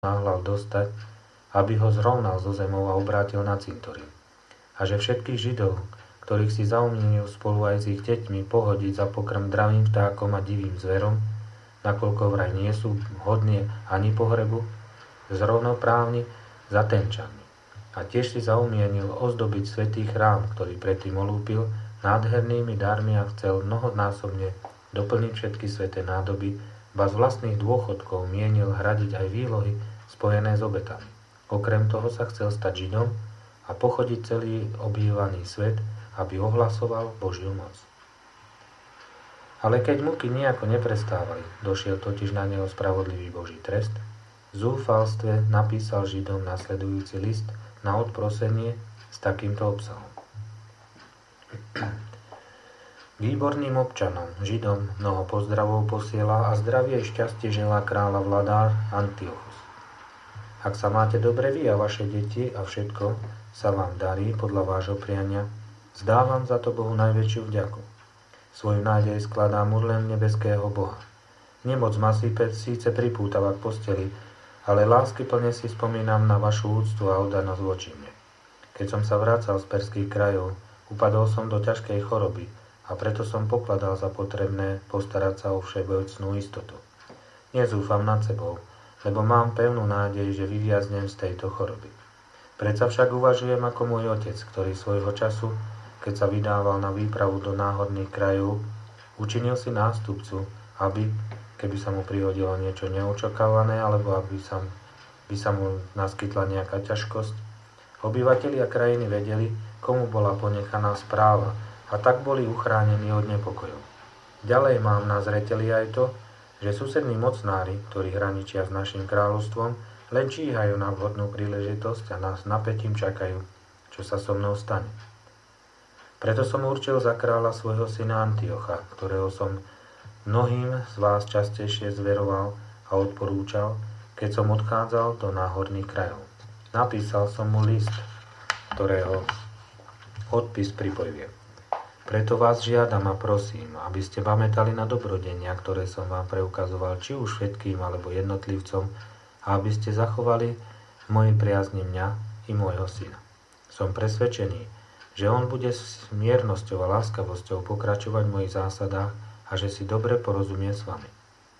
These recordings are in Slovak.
náhľal dostať, aby ho zrovnal zo zemou a obrátil na cintorín. A že všetkých Židov, ktorých si zaumienil spolu aj s ich deťmi pohodiť za pokrm dravým vtákom a divým zverom, nakoľko vraj nie sú hodní ani pohrebu, zrovnoprávni za tenčami. A tiež si zaumienil ozdobiť svätý chrám, ktorý predtým olúpil nádhernými darmi a chcel mnohonásobne doplniť všetky sväté nádoby, ba z vlastných dôchodkov mienil hradiť aj výlohy spojené s obetami. Okrem toho sa chcel stať Židom a pochodiť celý obývaný svet, aby ohlasoval Božiu moc. Ale keď muky nejako neprestávali, došiel totiž na neho spravodlivý Boží trest, v zúfalstve napísal Židom nasledujúci list na odprosenie s takýmto obsahom. Výborným občanom, Židom, mnoho pozdravov posiela a zdravie a šťastie želá kráľa vladár Antiochus. Ak sa máte dobre vy a vaše deti a všetko sa vám darí podľa vášho priania, zdávam za to Bohu najväčšiu vďaku. Svoju nádej skladám už len nebeského Boha. Nemoc ma síce pripútava k posteli, ale láskyplne si spomínam na vašu úctu a oddanosť voči mne. Keď som sa vracal z perských krajov, upadol som do ťažkej choroby, a preto som pokladal za potrebné postarať sa o všeobecnú istotu. Nezúfam nad sebou, lebo mám pevnú nádej, že vyviaznem z tejto choroby. Predsa však uvažujem ako môj otec, ktorý svojho času, keď sa vydával na výpravu do náhodných krajov, učinil si nástupcu, aby, keby sa mu prihodilo niečo neočakávané, alebo by sa mu naskytla nejaká ťažkosť, obyvatelia krajiny vedeli, komu bola ponechaná správa, a tak boli uchránení od nepokojov. Ďalej mám na zreteli aj to, že susední mocnári, ktorí hraničia s našim kráľovstvom, len číhajú na vhodnú príležitosť a nás napätím čakajú, čo sa so mnou stane. Preto som určil za kráľa svojho syna Antiocha, ktorého som mnohým z vás častejšie zveroval a odporúčal, keď som odchádzal do náhorných krajov. Napísal som mu list, ktorého odpis pripojujem. Preto vás žiadam a prosím, aby ste pamätali na dobrodenia, ktoré som vám preukazoval, či už všetkým alebo jednotlivcom, a aby ste zachovali v mojej priazni mňa i môjho syna. Som presvedčený, že on bude s miernosťou a láskavosťou pokračovať v mojich zásadách a že si dobre porozumie s vami.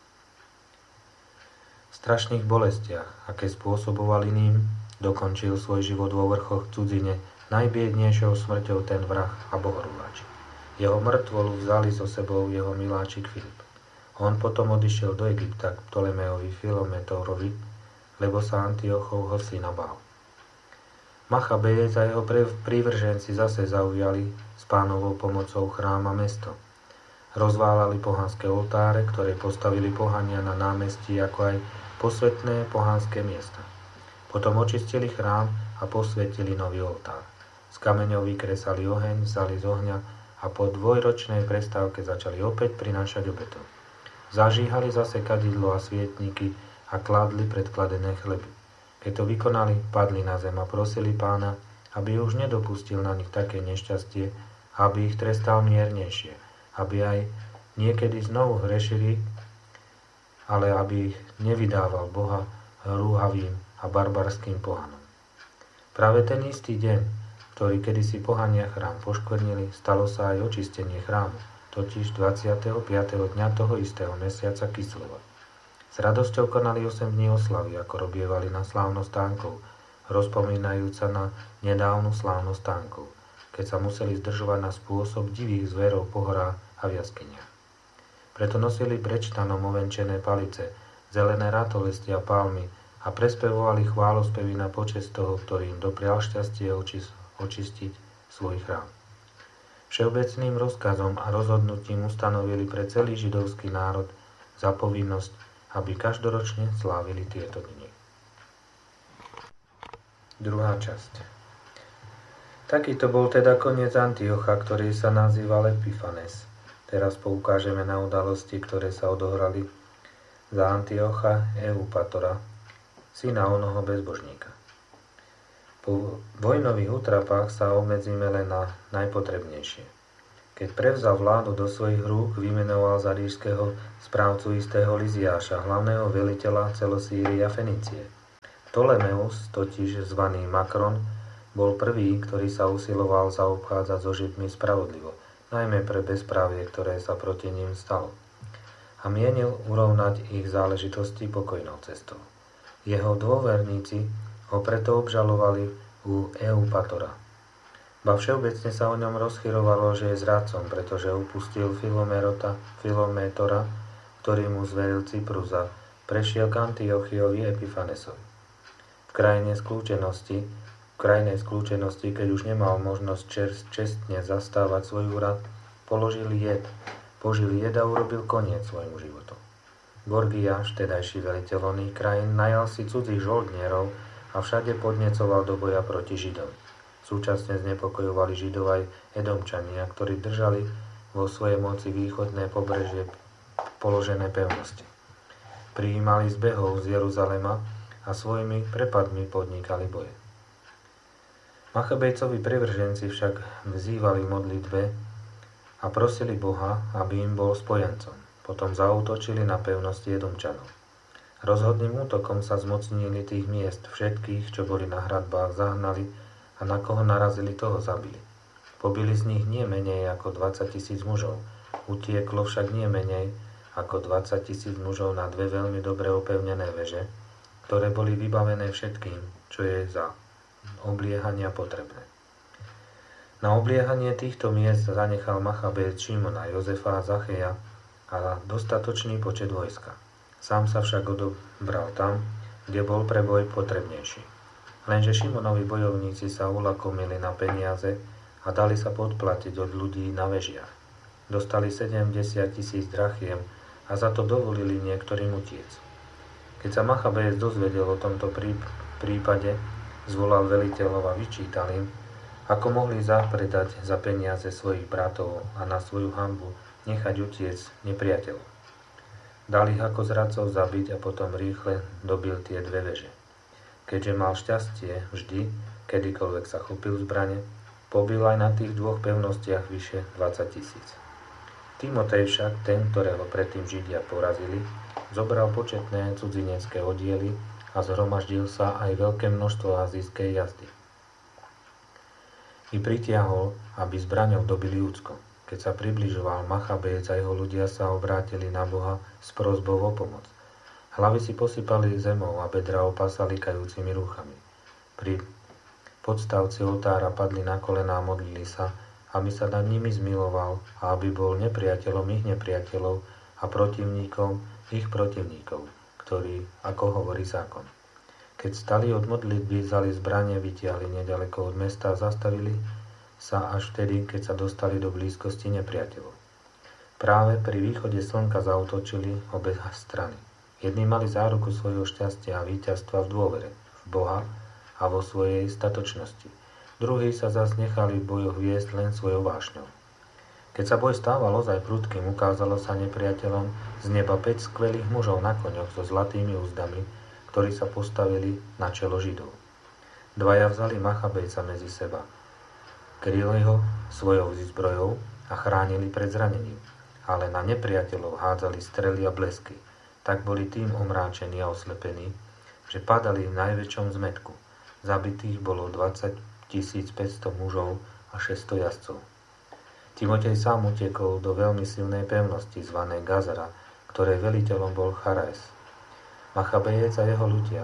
V strašných bolestiach, aké spôsoboval iným, dokončil svoj život vo vrchoch v cudzine najbiednejšou smrťou ten vrah a bohorúhač. Jeho mŕtvolu vzali so sebou jeho miláčik Filip. On potom odišiel do Egypta k Ptolemejovi Filometorovi, lebo sa Antiochov syna bál. Machabejec a jeho prívrženci zase zaujali s Pánovou pomocou chrám a mesto. Rozválali pohanské oltáre, ktoré postavili pohania na námestí, ako aj posvätné pohanské miesta. Potom očistili chrám a posvetili nový oltár. Z kameňov vykresali oheň, vzali z ohňa a po dvojročnej prestávke začali opäť prinášať obetov. Zažíhali zase kadidlo a svietniky a kladli predkladené chleby. Keď to vykonali, padli na zem a prosili Pána, aby už nedopustil na nich také nešťastie, aby ich trestal miernejšie, aby aj niekedy znovu hrešili, ale aby ich nevydával Boha rúhavým a barbarským pohanom. Práve ten istý deň, ktorý kedysi pohania chrám poškvrnili, stalo sa aj očistenie chrámu, totiž 25. dňa toho istého mesiaca Kisleva. S radosťou konali 8 dní oslavy, ako robievali na slávnosť stánkov, rozpomínajúca na nedávnu slávnosť stánkov, keď sa museli zdržovať na spôsob divých zverov po horách a v jaskyniach. Preto nosili brečtanom ovenčené palice, zelené ratolesti a palmy a prespevovali chválospevy na počesť toho, ktorý im doprial šťastie očistiť svoj chrám. Všeobecným rozkazom a rozhodnutím ustanovili pre celý židovský národ za povinnosť, aby každoročne slávili tieto dni. Druhá časť. Takýto bol teda koniec Antiocha, ktorý sa nazýval Epifanes. Teraz poukážeme na udalosti, ktoré sa odohrali za Antiocha Eupatora, syna onoho bezbožníka. Po vojnových útrapách sa obmedzíme len na najpotrebnejšie. Keď prevzal vládu do svojich rúk, vymenoval za ríšskeho správcu istého Liziáša, hlavného veliteľa celosýrie a Fenície. Ptolemeus, totiž zvaný Makron, bol prvý, ktorý sa usiloval zaobchádzať so Židmi spravodlivo, najmä pre bezprávie, ktoré sa proti ním stalo. A mienil urovnať ich záležitosti pokojnou cestou. Jeho dôverníci ho preto obžalovali u Eupatora. Ba všeobecne sa o ňom rozchyrovalo, že je zradcom, pretože upustil Filométora, ktorý mu zveril Cyprus a prešiel k Antiochiovi Epifanesovi. V krajnej skľúčenosti, keď už nemal možnosť čestne zastávať svoj úrad, požil jed a urobil koniec svojmu životu. Gorgiáš, vtedajší veliteľ oných krajín, najal si cudzích žoldnierov a všade podnecoval do boja proti Židom. Súčasne znepokojovali Židov aj Edomčania, ktorí držali vo svojej moci východné pobrežie položené pevnosti. Prijímali zbehov z Jeruzalema a svojimi prepadmi podnikali boje. Machabejcovi privrženci však vzývali modlitbe a prosili Boha, aby im bol spojencom. Potom zaútočili na pevnosti Edomčanov. Rozhodným útokom sa zmocnili tých miest, všetkých, čo boli na hradbách, zahnali a na koho narazili, toho zabili. Pobili z nich nie menej ako 20 000 mužov. Utieklo však nie menej ako 20 000 mužov na dve veľmi dobre opevnené veže, ktoré boli vybavené všetkým, čo je za obliehania potrebné. Na obliehanie týchto miest zanechal Machabejec Šimona, Jozefa a Zacheja a dostatočný počet vojska. Sám sa však odobral tam, kde bol pre boj potrebnejší. Lenže Šimonovi bojovníci sa ulakomili na peniaze a dali sa podplatiť od ľudí na vežiach. Dostali 70 000 drachiem a za to dovolili niektorým utiec. Keď sa Machabejec dozvedel o tomto prípade, zvolal veliteľov a vyčítal im, ako mohli zapredať za peniaze svojich bratov a na svoju hanbu nechať utiec nepriateľov. Dal ich ako zradcov zabiť a potom rýchle dobil tie dve veže. Keďže mal šťastie vždy, kedykoľvek sa chopil zbrane, pobil aj na tých dvoch pevnostiach vyše 20 000. Timotej však, ten, ktorého predtým Židia porazili, zobral početné cudzinecké oddiely a zhromaždil sa aj veľké množstvo azijskej jazdy. I pritiahol, aby zbraňou dobili Júdsko. Keď sa približoval Machabejec a jeho ľudia sa obrátili na Boha s prosbou o pomoc. Hlavy si posypali zemou a bedra opásali kajúcimi rúchami. Pri podstavci oltára padli na kolená a modlili sa, aby sa nad nimi zmiloval a aby bol nepriateľom ich nepriateľov a protivníkom ich protivníkov, ktorí, ako hovorí zákon. Keď stali od modlitby, vzali zbranie, vytiahli nedaleko od mesta a zastavili sa až vtedy, keď sa dostali do blízkosti nepriateľov. Práve pri východe slnka zaútočili obe strany. Jedni mali záruku svojho šťastia a víťazstva v dôvere, v Boha a vo svojej statočnosti. Druhí sa zas nechali v bojoch viesť len svojou vášňou. Keď sa boj stával ozaj prudkým, ukázalo sa nepriateľom z neba 5 skvelých mužov na koňoch so zlatými úzdami, ktorí sa postavili na čelo Židov. Dvaja vzali Machabejca medzi seba, kryli ho svojou zbrojou a chránili pred zranením, ale na nepriateľov hádzali strely a blesky. Tak boli tým omráčení a oslepení, že padali v najväčšom zmätku. Zabitých bolo 20 500 mužov a 600 jazdcov. Timotej sám utekol do veľmi silnej pevnosti zvanej Gazara, ktorej veliteľom bol Charaes. Machabejec a jeho ľudia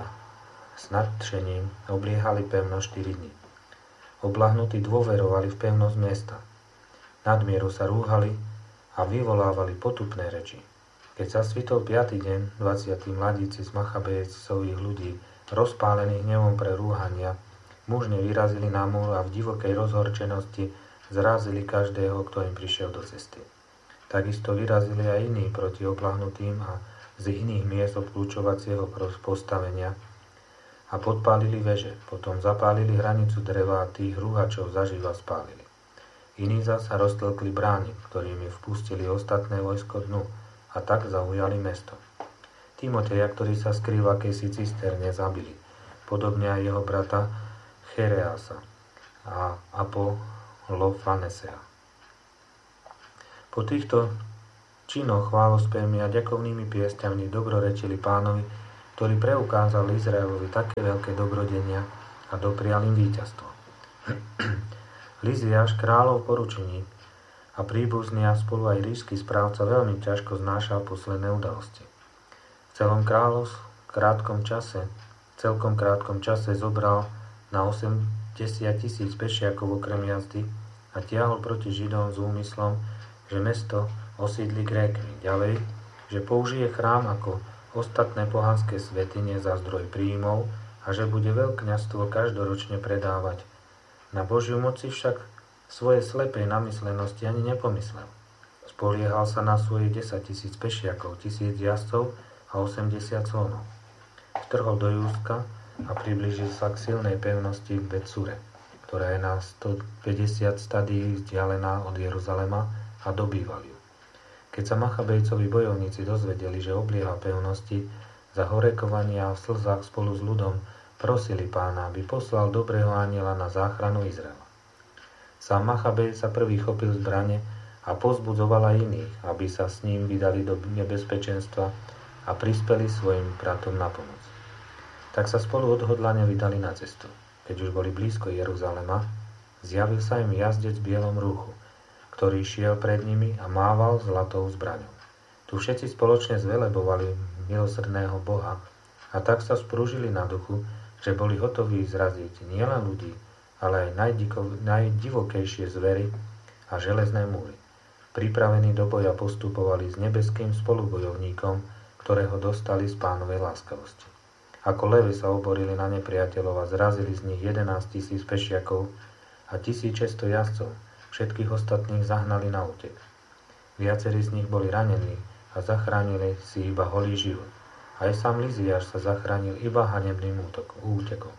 s nadšením obliehali pevnosť 4 dní. Oblahnutí dôverovali v pevnosť mesta. Nadmieru sa rúhali a vyvolávali potupné reči. Keď sa svitol 5. deň, 20. mladíci z Machabejcových ľudí, rozpálení hnevom pre rúhania, mužne vyrazili na múr a v divokej rozhorčenosti zrazili každého, kto im prišiel do cesty. Takisto vyrazili aj iní proti oblahnutým a z iných miest obklúčovacieho postavenia a podpálili veže. Potom zapálili hranicu dreva a tých rúhačov zaživa spálili. Iní zas roztlkli brány, ktorými vpustili ostatné vojsko dnu a tak zaujali mesto. Timoteja, ktorý sa skrýl v akejsi cisterne, zabili. Podobne aj jeho brata Chereasa a Apolofanesea. Po týchto činoch chválospevmi a ďakovnými piesťami dobrorečili Pánovi ktorý preukázal Izraelovi také veľké dobrodenia a doprial im víťazstvo. Liziáš, kráľov poručeník a príbuzný a spolu aj ríšsky správca veľmi ťažko znášal posledné udalosti. V celkom krátkom čase zobral na 80,000 pešiakov okrem jazdy a tiahol proti Židom s úmyslom, že mesto osídli Grékmi. Ďalej, že použije chrám ako ostatné pohanské svätyne za zdroj príjmov a že bude veľkňazstvo každoročne predávať. Na Božiu moci však svoje slepej namyslenosti ani nepomyslel. Spoliehal sa na svoje 10,000 pešiakov, 1,000 jazdcov a 80 slonov. Vtrhol do Júzka a priblížil sa k silnej pevnosti Betsure, ktorá je na 150 stadií vzdialená od Jeruzalema, a dobýval ju. Keď sa Machabejcovi bojovníci dozvedeli, že oblieha pevnosti, za horekovania a v slzách spolu s ľudom prosili Pána, aby poslal dobrého anjela na záchranu Izraela. Sám Machabej sa prvý chopil zbrane a pozbudzoval aj iných, aby sa s ním vydali do nebezpečenstva a prispeli svojim bratom na pomoc. Tak sa spolu odhodlane vydali na cestu. Keď už boli blízko Jeruzalema, zjavil sa im jazdec v bielom rúchu, ktorý šiel pred nimi a mával zlatou zbraňou. Tu všetci spoločne zvelebovali milosrdného Boha a tak sa sprúžili na duchu, že boli hotoví zraziť nielen ľudí, ale aj najdivokejšie zvery a železné múry. Pripravení do boja postupovali s nebeským spolubojovníkom, ktorého dostali z Pánovej láskavosti. Ako levy sa oborili na nepriateľov a zrazili z nich 11,000 pešiakov a 1,600 jazdcov. Všetkých ostatných zahnali na útek. Viacerí z nich boli ranení a zachránili si iba holý život. Aj sám Liziáš sa zachránil iba hanebným útekom.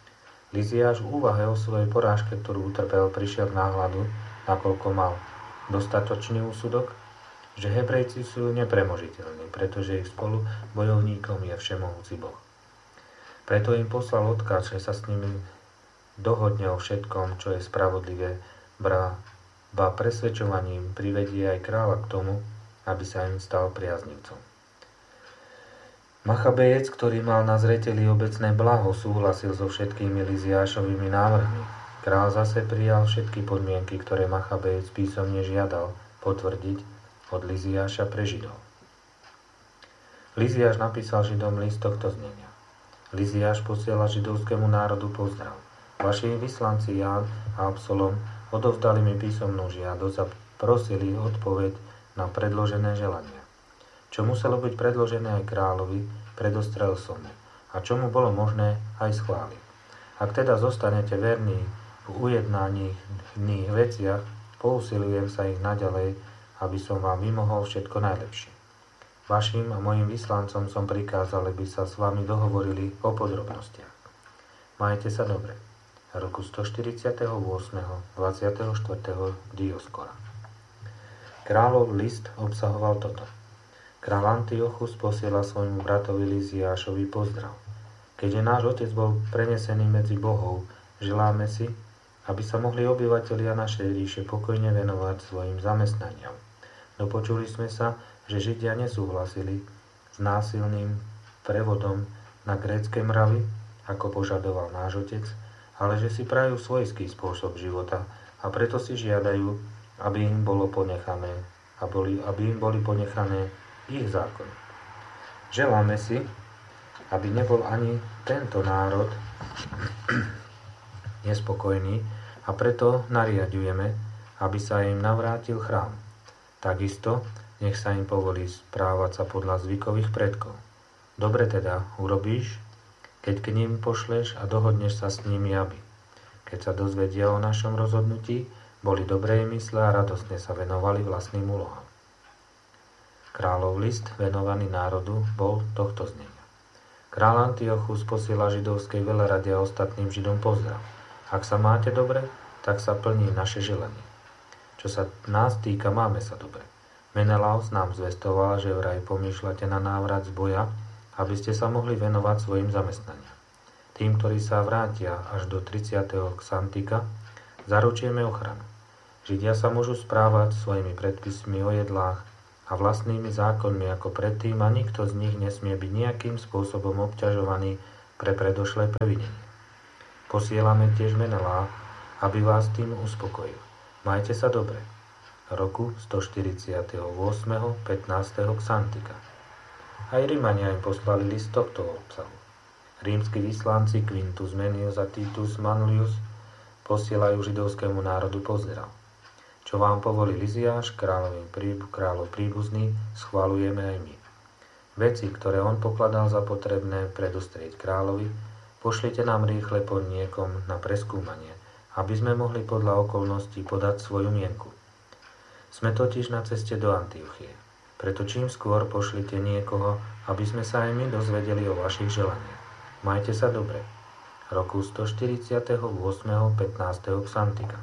Liziáš v úvahe o svojej porážke, ktorú utrpel, prišiel k náhľadu, nakoľko mal dostatočný úsudok, že Hebrejci sú nepremožiteľní, pretože ich spolu bojovníkom je všemohúci Boh. Preto im poslal odkaz, že sa s nimi dohodne o všetkom, čo je spravodlivé, ba presvedčovaním privedie aj kráľa k tomu, aby sa im stal priaznivcom. Machabejec, ktorý mal na zreteli obecné blaho, súhlasil so všetkými Liziášovými návrhmi. Král zase prijal všetky podmienky, ktoré Machabejec písomne žiadal potvrdiť od Liziáša pre Židov. Liziáš napísal Židom list tohto znenia. Liziáš posiela židovskému národu pozdrav. Vaši vyslanci Ján a Absalom odovzdali mi písomnú žiadosť a prosili odpoveď na predložené želania. Čo muselo byť predložené aj kráľovi, predostrel som mu, a čo mu bolo možné aj schváliť. Ak teda zostanete verní v ujednaných veciach, pousilujem sa ich naďalej, aby som vám vymohol všetko najlepšie. Vašim a mojim vyslancom som prikázal, aby sa s vami dohovorili o podrobnostiach. Majte sa dobre. Roku 148. 24. Dioskora. Kráľov list obsahoval toto. Kráľ Antiochus posiela svojmu bratovi Liziášovi pozdrav. Keďže náš otec bol prenesený medzi bohov, želáme si, aby sa mohli obyvatelia našej ríše pokojne venovať svojim zamestnaniam. Dopočuli sme sa, že Židia nesúhlasili s násilným prevodom na grécke mravy, ako požadoval náš otec, ale že si prajú svojský spôsob života a preto si žiadajú, aby im boli ponechané ich zákony. Želáme si, aby nebol ani tento národ nespokojný a preto nariadujeme, aby sa im navrátil chrám. Takisto nech sa im povolí správať sa podľa zvykových predkov. Dobre teda urobíš, keď k ním pošleš a dohodneš sa s nimi, aby, keď sa dozvedia o našom rozhodnutí, boli dobrej mysle a radostne sa venovali vlastným úlohám. Kráľov list venovaný národu bol tohto znenia. Kráľ Antiochus posiela židovskej velerade a ostatným Židom pozdrav. Ak sa máte dobre, tak sa plní naše želanie. Čo sa nás týka, máme sa dobre. Menelaus nám zvestoval, že vraj pomýšľate na návrat z boja, aby ste sa mohli venovať svojim zamestnaniam. Tým, ktorí sa vrátia až do 30. Xantika, zaručujeme ochranu. Židia sa môžu správať svojimi predpismi o jedlách a a vlastnými zákonmi ako predtým a nikto z nich nesmie byť nejakým spôsobom obťažovaný pre predošlé previnenie. Posielame tiež Menelá, aby vás tým uspokojil. Majte sa dobre. Roku 148. 15. Xantika. Aj Rimania im poslali list tohto obsahu. Rímski vyslanci Quintus Menius a Titus Manlius posielajú židovskému národu pozdrav. Čo vám povolí Liziáš, kráľov príbuzný, schvaľujeme aj my. Veci, ktoré on pokladal za potrebné predostrieť kráľovi, pošlite nám rýchle po niekom na preskúmanie, aby sme mohli podľa okolností podať svoju mienku. Sme totiž na ceste do Antiochie, preto čím skôr pošlite niekoho, aby sme sa aj my dozvedeli o vašich želaniach. Majte sa dobre. Roku 148. 15. Xantika.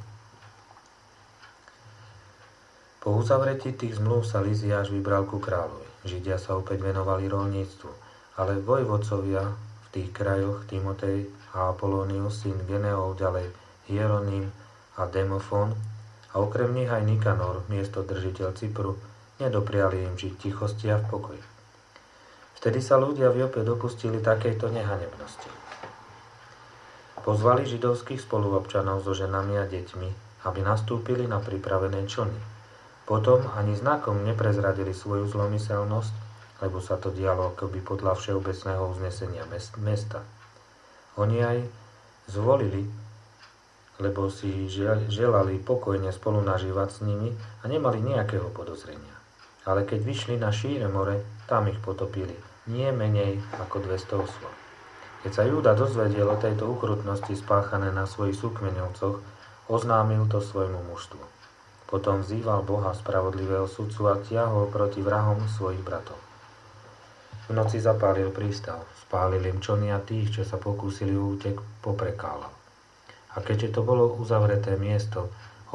Po uzavretí tých zmluv sa Liziáš vybral ku kráľovi. Židia sa opäť venovali roľníctvu, ale vojvodcovia v tých krajoch Timotej a Apolónius, syn Geneov, ďalej Hieronym a Demofón, a okrem nich aj Nikanor, miesto držiteľ Cypru, nedopriali im žiť v tichosti a v pokoji. Vtedy sa ľudia v Jope dopustili takejto nehanebnosti. Pozvali židovských spoluobčanov so ženami a deťmi, aby nastúpili na pripravené člny. Potom ani znakom neprezradili svoju zlomyselnosť, lebo sa to dialo akoby podľa všeobecného uznesenia mesta. Oni aj zvolili, lebo si želali pokojne spolu nažívať s nimi a nemali nejakého podozrenia. Ale keď vyšli na šíre more, tam ich potopili, nie menej ako 200 osôb. Keď sa Júda dozvedel o tejto ukrutnosti spáchané na svojich súkmeňovcoch, oznámil to svojmu mužstvu. Potom vzýval Boha spravodlivého sudcu a tiahol proti vrahom svojich bratov. V noci zapálil prístav, spálil im člny a tých, čo sa pokúsili útek, poprekálal. A keďže to bolo uzavreté miesto,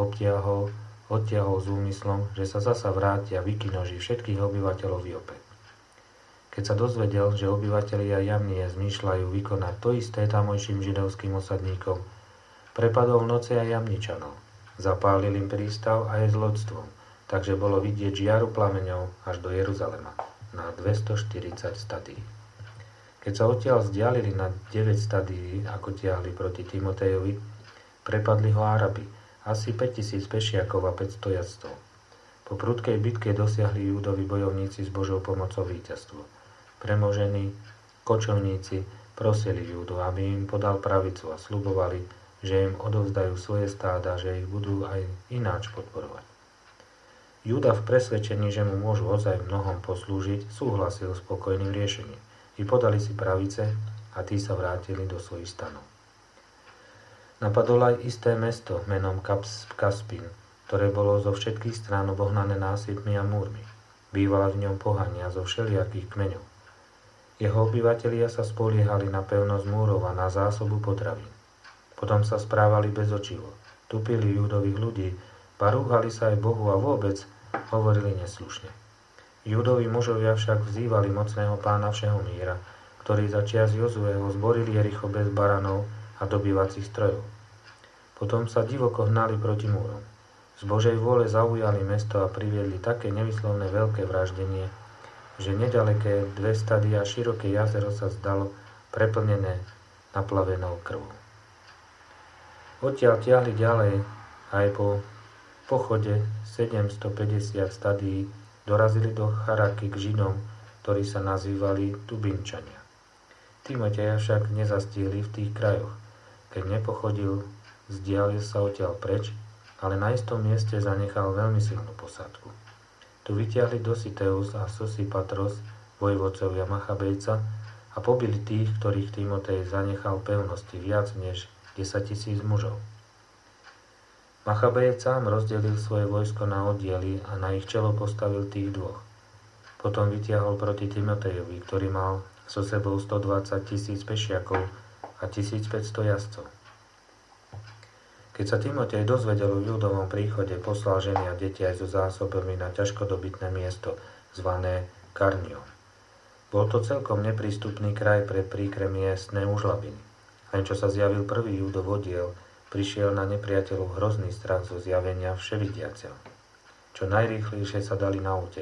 odtiahol s úmyslom, že sa zasa vráti a vykinoží všetkých obyvateľov Jope. Keď sa dozvedel, že obyvatelia Jamnie zmýšľajú vykonať to isté tamojším židovským osadníkom, prepadol v noci aj Jamničanov. Zapálil im prístav a je s loďstvom, takže bolo vidieť žiaru plameňov až do Jeruzalema, na 240 stadií. Keď sa odtiaľ vzdialili na 9 stadií, ako tiahli proti Timotejovi, prepadli ho Arabi, asi 5000 pešiakov a 500 jazdcov. Po prudkej bitke dosiahli Júdovi bojovníci s Božou pomocou víťazstvo. Premožení kočovníci prosili Júdu, aby im podal pravicu a sľubovali, že im odovzdajú svoje stáda, že ich budú aj ináč podporovať. Júda v presvedčení, že mu môžu ozaj mnohom poslúžiť, súhlasil s pokojným riešením. I podali si pravice a tí sa vrátili do svojich stanov. Napadol aj isté mesto menom Kaspin, ktoré bolo zo všetkých strán obohnané násypmi a múrmi. Bývala v ňom pohania zo všelijakých kmeňov. Jeho obyvatelia sa spoliehali na pevnosť múrov a na zásobu potravín. Potom sa správali bezočivo, tupili Júdových ľudí, parúhali sa aj Bohu a vôbec hovorili neslušne. Júdovi mužovia však vzývali mocného pána všeho míra, ktorý za čias Jozueho zboril Jericho bez baranov a dobývacích strojov. Potom sa divoko hnali proti múrom. Z Božej vôle zaujali mesto a priviedli také nevyslovné veľké vraždenie, že nedaleké 2 stady a široké jazero sa zdalo preplnené naplavenou krvou. Odtiaľ tiahli ďalej aj po pochode 750 stadií dorazili do Charaky k Židom, ktorí sa nazývali Tubinčania. Timoteja však nezastihli v tých krajoch. Keď nepochodil, vzdialil sa odtiaľ preč, ale na istom mieste zanechal veľmi silnú posádku. Tu vytiahli Dositeus a Sosipatros, vojvodcovia Machabejca, a pobili tých, ktorých Timotej zanechal pevnosti viac než 10 000 mužov. Machabejec sám rozdelil svoje vojsko na oddiely a na ich čelo postavil tých 2. Potom vytiahol proti Timotejovi, ktorý mal so sebou 120 000 pešiakov a 1500 jazdcov. Keď sa Timotej dozvedel o Júdovom príchode, poslal ženy a deti aj so zásobami na ťažkodobytné miesto, zvané Karnium. Bol to celkom neprístupný kraj pre príkre miestne užlabiny. Len čo sa zjavil prvý Júdov oddiel, prišiel na nepriateľov hrozný strach zo zjavenia vševidiaceho. Čo najrýchlejšie sa dali na útek.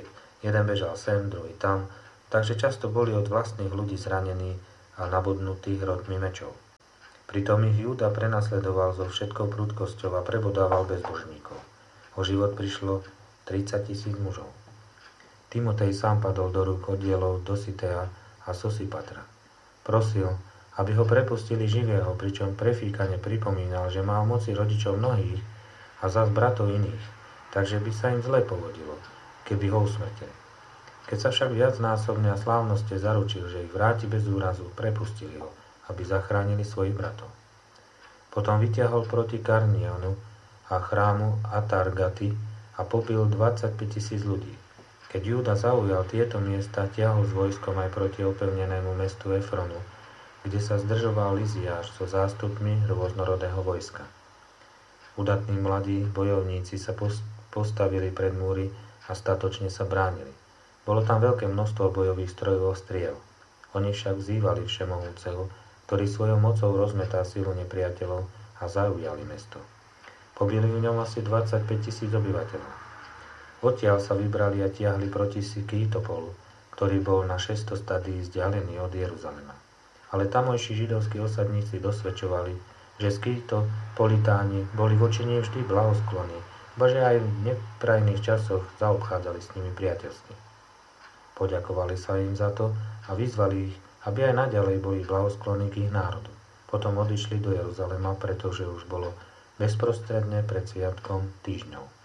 Jeden bežal sem, druhý tam, takže často boli od vlastných ľudí zranení a nabodnutí hrotmi mečov. Pritom ich Júda prenasledoval so všetkou prudkosťou a prebodával bezbožníkov. O život prišlo 30 000 mužov. Timotej sám padol do rúk oddielov Dositea a Sosipatra. Prosil, aby ho prepustili živého, pričom prefíkane pripomínal, že má v moci rodičov mnohých a zas bratov iných, takže by sa im zle povodilo, keby ho usmrtili. Keď sa však viacnásobne a slávnosti zaručil, že ich vráti bez úrazu, prepustili ho, aby zachránili svojich bratov. Potom vytiahol proti Karnionu a chrámu Atargaty a pobil 25 000 ľudí. Keď Júda zaujal tieto miesta, tiahol s vojskom aj proti opevnenému mestu Efronu, kde sa zdržoval Liziáš so zástupmi rôznorodého vojska. Udatní mladí bojovníci sa postavili pred múry a statočne sa bránili. Bolo tam veľké množstvo bojových strojov a striel. Oni však vzývali Všemohúceho, ktorý svojou mocou rozmetá silu nepriateľov a zaujali mesto. Pobili v ňom asi 25 000 obyvateľov. Odtiaľ sa vybrali a tiahli proti Skýtopolu, ktorý bol na 600 stadí vzdialený od Jeruzalema. Ale tamojší židovskí osadníci dosvedčovali, že Skýtopolitáni boli voči nim vždy blahosklonní, baže aj v neprajných časoch zaobchádzali s nimi priateľsky. Poďakovali sa im za to a vyzvali ich, aby aj naďalej boli blahosklonní k ich národu. Potom odišli do Jeruzalema, pretože už bolo bezprostredne pred sviatkom týždňov.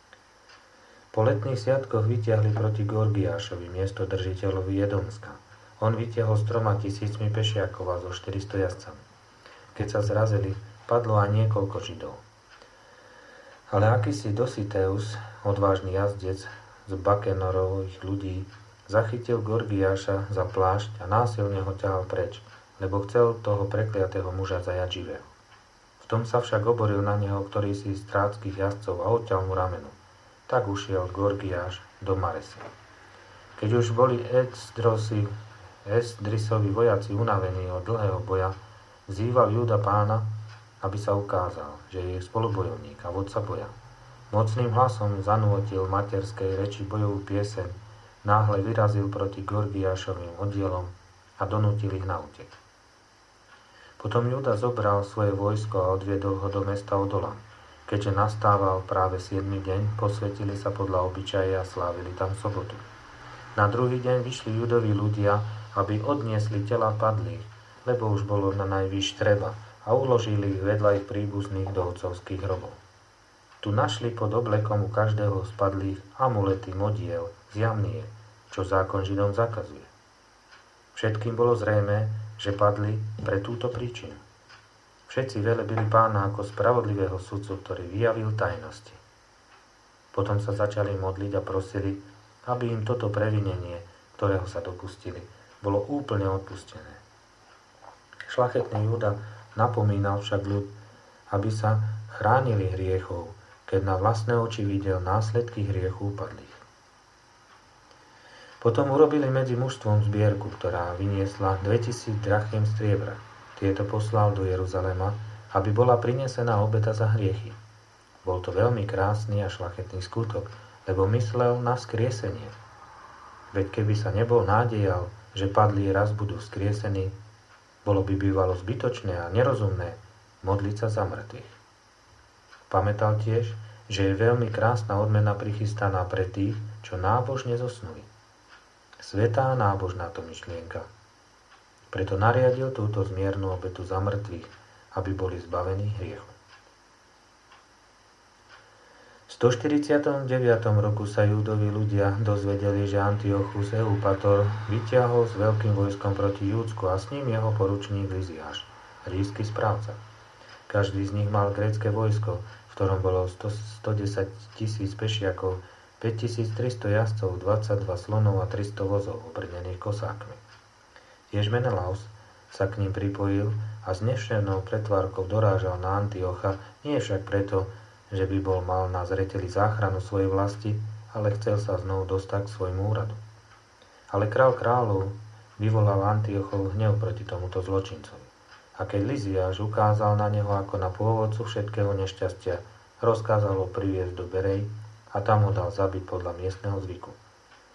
Po letných sviatkoch vytiahli proti Gorgiášovi, miestodržiteľovi Edomska. On vytiahol s 3 000 pešiakov a so 400 jazdcami. Keď sa zrazili, padlo aj niekoľko Židov. Ale akýsi Dositeus, odvážny jazdec z Bakenorových ľudí, zachytil Gorgiáša za plášť a násilne ho ťahal preč, lebo chcel toho prekliatého muža zajať živého. V tom sa však oboril na neho ktorý si z tráckých jazdcov a odťal mu rameno. Tak ušiel Gorgiáš do Maresy. Keď už boli Esdrisovi vojaci unavení od dlhého boja, vzýval Júda Pána, aby sa ukázal, že je spolubojovník a vodca boja. Mocným hlasom zanútil materskej reči bojovú pieseň, náhle vyrazil proti Gorgiášovým oddielom a donútil ich na útek. Potom Júda zobral svoje vojsko a odviedol ho do mesta Odolam. Keďže nastával práve 7. deň, posvetili sa podľa obyčaje a slávili tam sobotu. Na druhý deň vyšli Judovi ľudia, aby odniesli tela padlých, lebo už bolo na najvyš treba, a uložili ich vedľa ich príbuzných do otcovských hrobov. Tu našli pod oblekom u každého z padlých amulety modiel z jamnie, čo zákon Židom zakazuje. Všetkým bolo zrejmé, že padli pre túto príčinu. Všetci velebili Pána ako spravodlivého sudcu, ktorý vyjavil tajnosti. Potom sa začali modliť a prosili, aby im toto previnenie, ktorého sa dopustili, bolo úplne odpustené. Šľachetný Júda napomínal však ľud, aby sa chránili hriechov, keď na vlastné oči videl následky hriechu upadlých. Potom urobili medzi mužstvom zbierku, ktorá vyniesla 2000 drachiem striebra. Tieto poslal do Jeruzalema, aby bola prinesená obeta za hriechy. Bol to veľmi krásny a šľachetný skutok, lebo myslel na vzkriesenie. Veď keby sa nebol nádejal, že padlí raz budú vzkriesení, bolo by bývalo zbytočné a nerozumné modliť sa za mŕtvych. Pamätal tiež, že je veľmi krásna odmena prichystaná pre tých, čo nábožne zosnuli. Svätá nábožná to myšlienka. Preto nariadil túto zmiernu obetu za mŕtvych, aby boli zbavení hriechu. V 149. roku sa Júdovi ľudia dozvedeli, že Antiochus Eupator vytiahol s veľkým vojskom proti Júdsku a s ním jeho poručník Liziáš, ríšsky správca. Každý z nich mal grécke vojsko, v ktorom bolo 110 000 pešiakov, 5300 jazdcov, 22 slonov a 300 vozov obrnených kosákmi. Tiež Menelaus sa k ním pripojil a s nevšednou pretvárkou dorážal na Antiocha, nie však preto, že by bol mal na zreteli záchranu svojej vlasti, ale chcel sa znovu dostať k svojmu úradu. Ale král kráľov vyvolal Antiochov hnev proti tomuto zločincovi. A keď Liziáš ukázal na neho ako na pôvodcu všetkého nešťastia, rozkázal ho priviesť do Berej a tam ho dal zabiť podľa miestneho zvyku.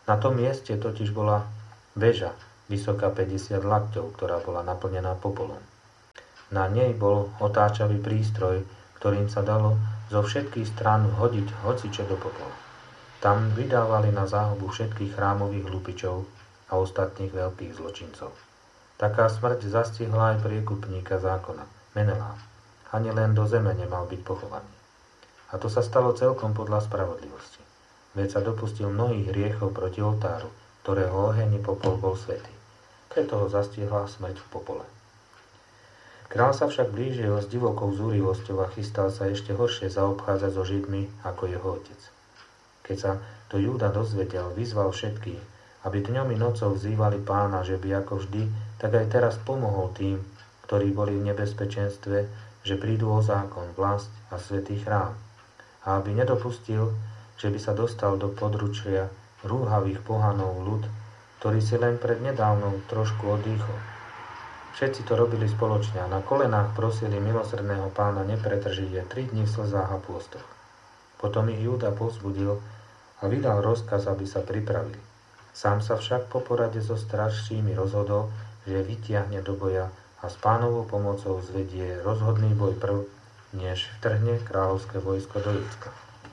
Na tom mieste totiž bola väža, vysoká 50 lakťov, ktorá bola naplnená popolom. Na nej bol otáčavý prístroj, ktorým sa dalo zo všetkých strán vhodiť hocičo do popola. Tam vydávali na záhubu všetkých chrámových hlupičov a ostatných veľkých zločincov. Taká smrť zastihla aj priekupníka zákona, Meneláma. Ani len do zeme nemal byť pochovaný. A to sa stalo celkom podľa spravodlivosti. Veď sa dopustil mnohých hriechov proti oltáru, ktorého oheň i popol bol svätý. Preto ho zastihla smrť v popole. Král sa však blížil s divokou zúrivosťou a chystal sa ešte horšie zaobchádzať so Židmi ako jeho otec. Keď sa to Júda dozvedel, vyzval všetkých, aby dňom i nocou vzývali Pána, že by ako vždy, tak aj teraz pomohol tým, ktorí boli v nebezpečenstve, že prídu o zákon, vlast a svätý chrám, a aby nedopustil, že by sa dostal do područia rúhavých pohanov ľud, ktorý si len pred nedávnou trošku oddychol. Všetci to robili spoločne a na kolenách prosili milosrdného Pána nepretržite 3 dni v slzách a pôstoch. Potom ich Júda povzbudil a vydal rozkaz, aby sa pripravili. Sám sa však po porade so strážcími rozhodol, že vytiahne do boja a s Pánovou pomocou zvedie rozhodný boj prv, než vtrhne kráľovské vojsko do Judska.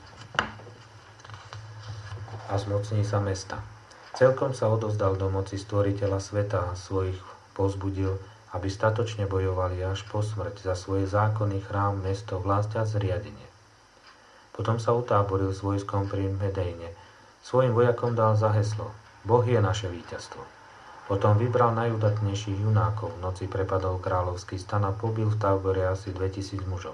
A zmocní sa mesta. Celkom sa odovzdal do moci stvoriteľa sveta a svojich povzbudil, aby statočne bojovali až po smrť za svoje zákony, chrám, mesto, vlast a zriadenie. Potom sa utáboril s vojskom pri Medejne. Svojim vojakom dal za heslo: Boh je naše víťazstvo. Potom vybral najudatnejších junákov, v noci prepadol kráľovský stan a pobil v tábore asi 2000 mužov.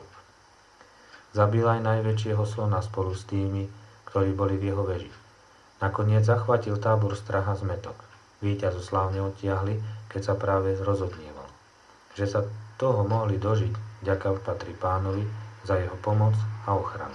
Zabil aj najväčšieho slona spolu s tými, ktorí boli v jeho veži. Nakoniec zachvátil tábor strach a zmätok. Víťazu slávne odtiahli, keď sa práve rozodnieval. Že sa toho mohli dožiť, ďaká patrí Pánovi za jeho pomoc a ochranu.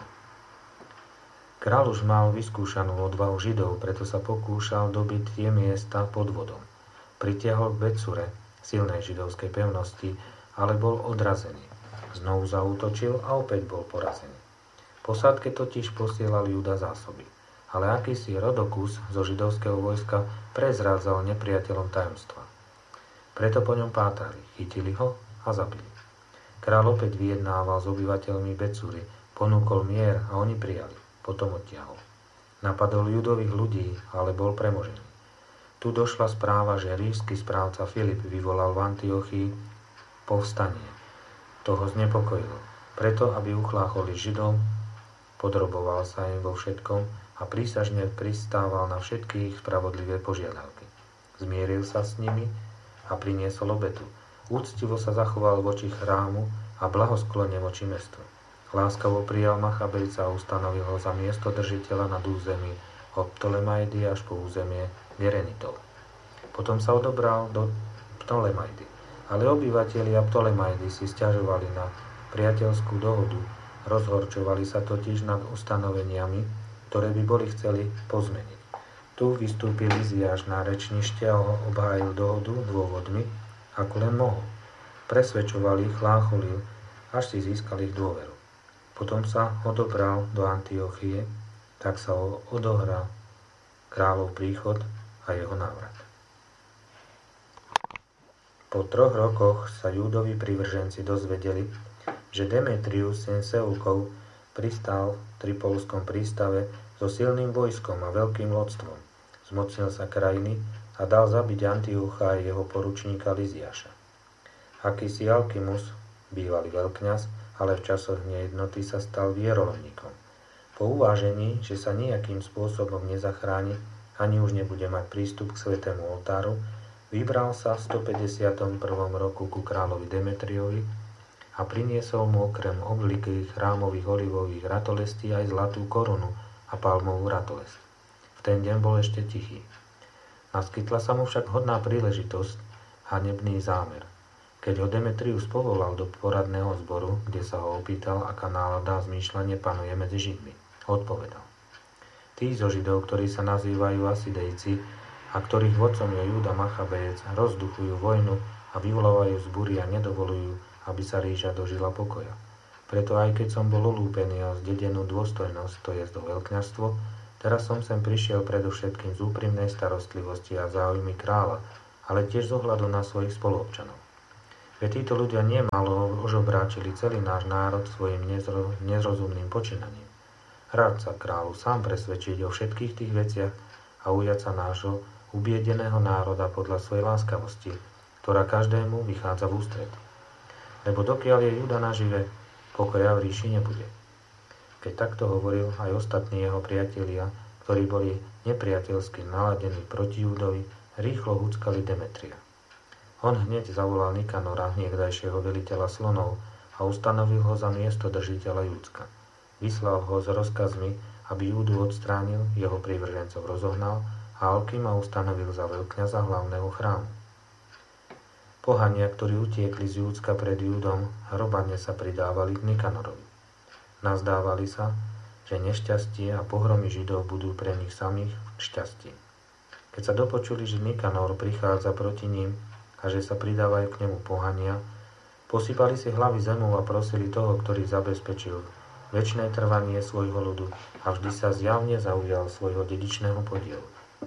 Král už mal vyskúšanú odvahu Židov, preto sa pokúšal dobiť tie miesta pod vodom. Pritiahol k Betsure, silnej židovskej pevnosti, ale bol odrazený. Znovu zaútočil a opäť bol porazený. Posádke totiž posielal Júda zásoby. Ale akýsi Rodokus zo židovského vojska prezrádzal nepriateľom tajomstva. Preto po ňom pátrali, chytili ho a zabili. Král opäť vyjednával s obyvateľmi Betsury, ponúkol mier a oni prijali. Potom odtiahol. Napadol Judových ľudí, ale bol premožený. Tu došla správa, že ríšsky správca Filip vyvolal v Antiochii povstanie. To ho znepokojilo. Preto, aby uchlácholi Židom, podroboval sa im vo všetkom a prísažne pristával na všetky ich spravodlivé požiadavky. Zmieril sa s nimi a priniesol obetu. Úctivo sa zachoval voči chrámu a blahosklone voči mestu. Láskavo prijal Machabejca a ustanovil ho za miesto držiteľa nad území od Ptolemaidy až po územie Gerenitov. Potom sa odobral do Ptolemaidy, ale obyvatelia Ptolemaidy si sťažovali na priateľskú dohodu, rozhorčovali sa totiž nad ustanoveniami, ktoré by boli chceli pozmeniť. Tu vystúpil Iziáš na rečnište a obhájil dohodu dôvodmi, ako len mohol. Presvedčoval ich, chlácholil, až si získal ich dôveru. Potom sa odobral do Antiochie, tak sa odohral kráľov príchod a jeho návrat. Po 3 rokoch sa Júdovi privrženci dozvedeli, že Demetrius, syn Seukov, pristál v Tripolskom prístave so silným vojskom a veľkým lodstvom. Zmocnil sa krajiny a dal zabiť Antiocha a jeho poručníka Liziaša. Akýsi Alkimus, bývalý veľkňaz, ale v časoch nejednoty sa stal vierolomníkom. Po uvážení, že sa nejakým spôsobom nezachráni, ani už nebude mať prístup k svätému oltáru, vybral sa v 151. roku ku kráľovi Demetriovi a priniesol mu okrem oblikých chrámových olivových ratolestí aj zlatú korunu a palmovú ratolesť. V ten deň bol ešte tichý. Naskytla sa mu však hodná príležitosť, hanebný zámer. Keď ho Demetrius povolal do poradného zboru, kde sa ho opýtal, aká nálada a zmýšľanie panuje medzi Židmi, odpovedal: Tí zo Židov, ktorí sa nazývajú Asidejci a ktorých vodcom je Júda Machabejec, rozduchujú vojnu a vyvolávajú zbúry a nedovolujú, aby sa ríša dožila pokoja. Preto aj keď som bol olúpený o zdedenú dôstojnosť, to je do veľkňazstvo, Teraz som sem prišiel predovšetkým z úprimnej starostlivosti a záujmy kráľa, ale tiež z ohľadu na svojich spoluobčanov. Veď títo ľudia nemalo ožobráčili celý náš národ svojim nerozumným počínaním. Rád sa kráľu sám presvedčiť o všetkých tých veciach a ujať sa nášho ubiedeného národa podľa svojej láskavosti, ktorá každému vychádza v ústrety. Lebo dokiaľ je Júda nažive, pokoja v ríši nebude. Keď takto hovoril, aj ostatní jeho priatelia, ktorí boli nepriateľsky naladení proti Júdovi, rýchlo húckali Demetria. On hneď zavolal Nikanora, niekdajšieho veliteľa slonov, a ustanovil ho za miesto držiteľa Júdska. Vyslal ho s rozkazmi, aby Júdu odstránil, jeho prívržencov rozohnal a Alkima ustanovil za veľkňaza hlavného chrámu. Pohania, ktorí utiekli z Júdska pred Júdom, hrobane sa pridávali k Nikanorovi. Nazdávali sa, že nešťastie a pohromy Židov budú pre nich samých šťastí. Keď sa dopočuli, že Nikanor prichádza proti ním a že sa pridávajú k nemu pohania, posypali si hlavy zemou a prosili toho, ktorý zabezpečil večné trvanie svojho ľudu a vždy sa zjavne zaujal svojho dedičného podielu.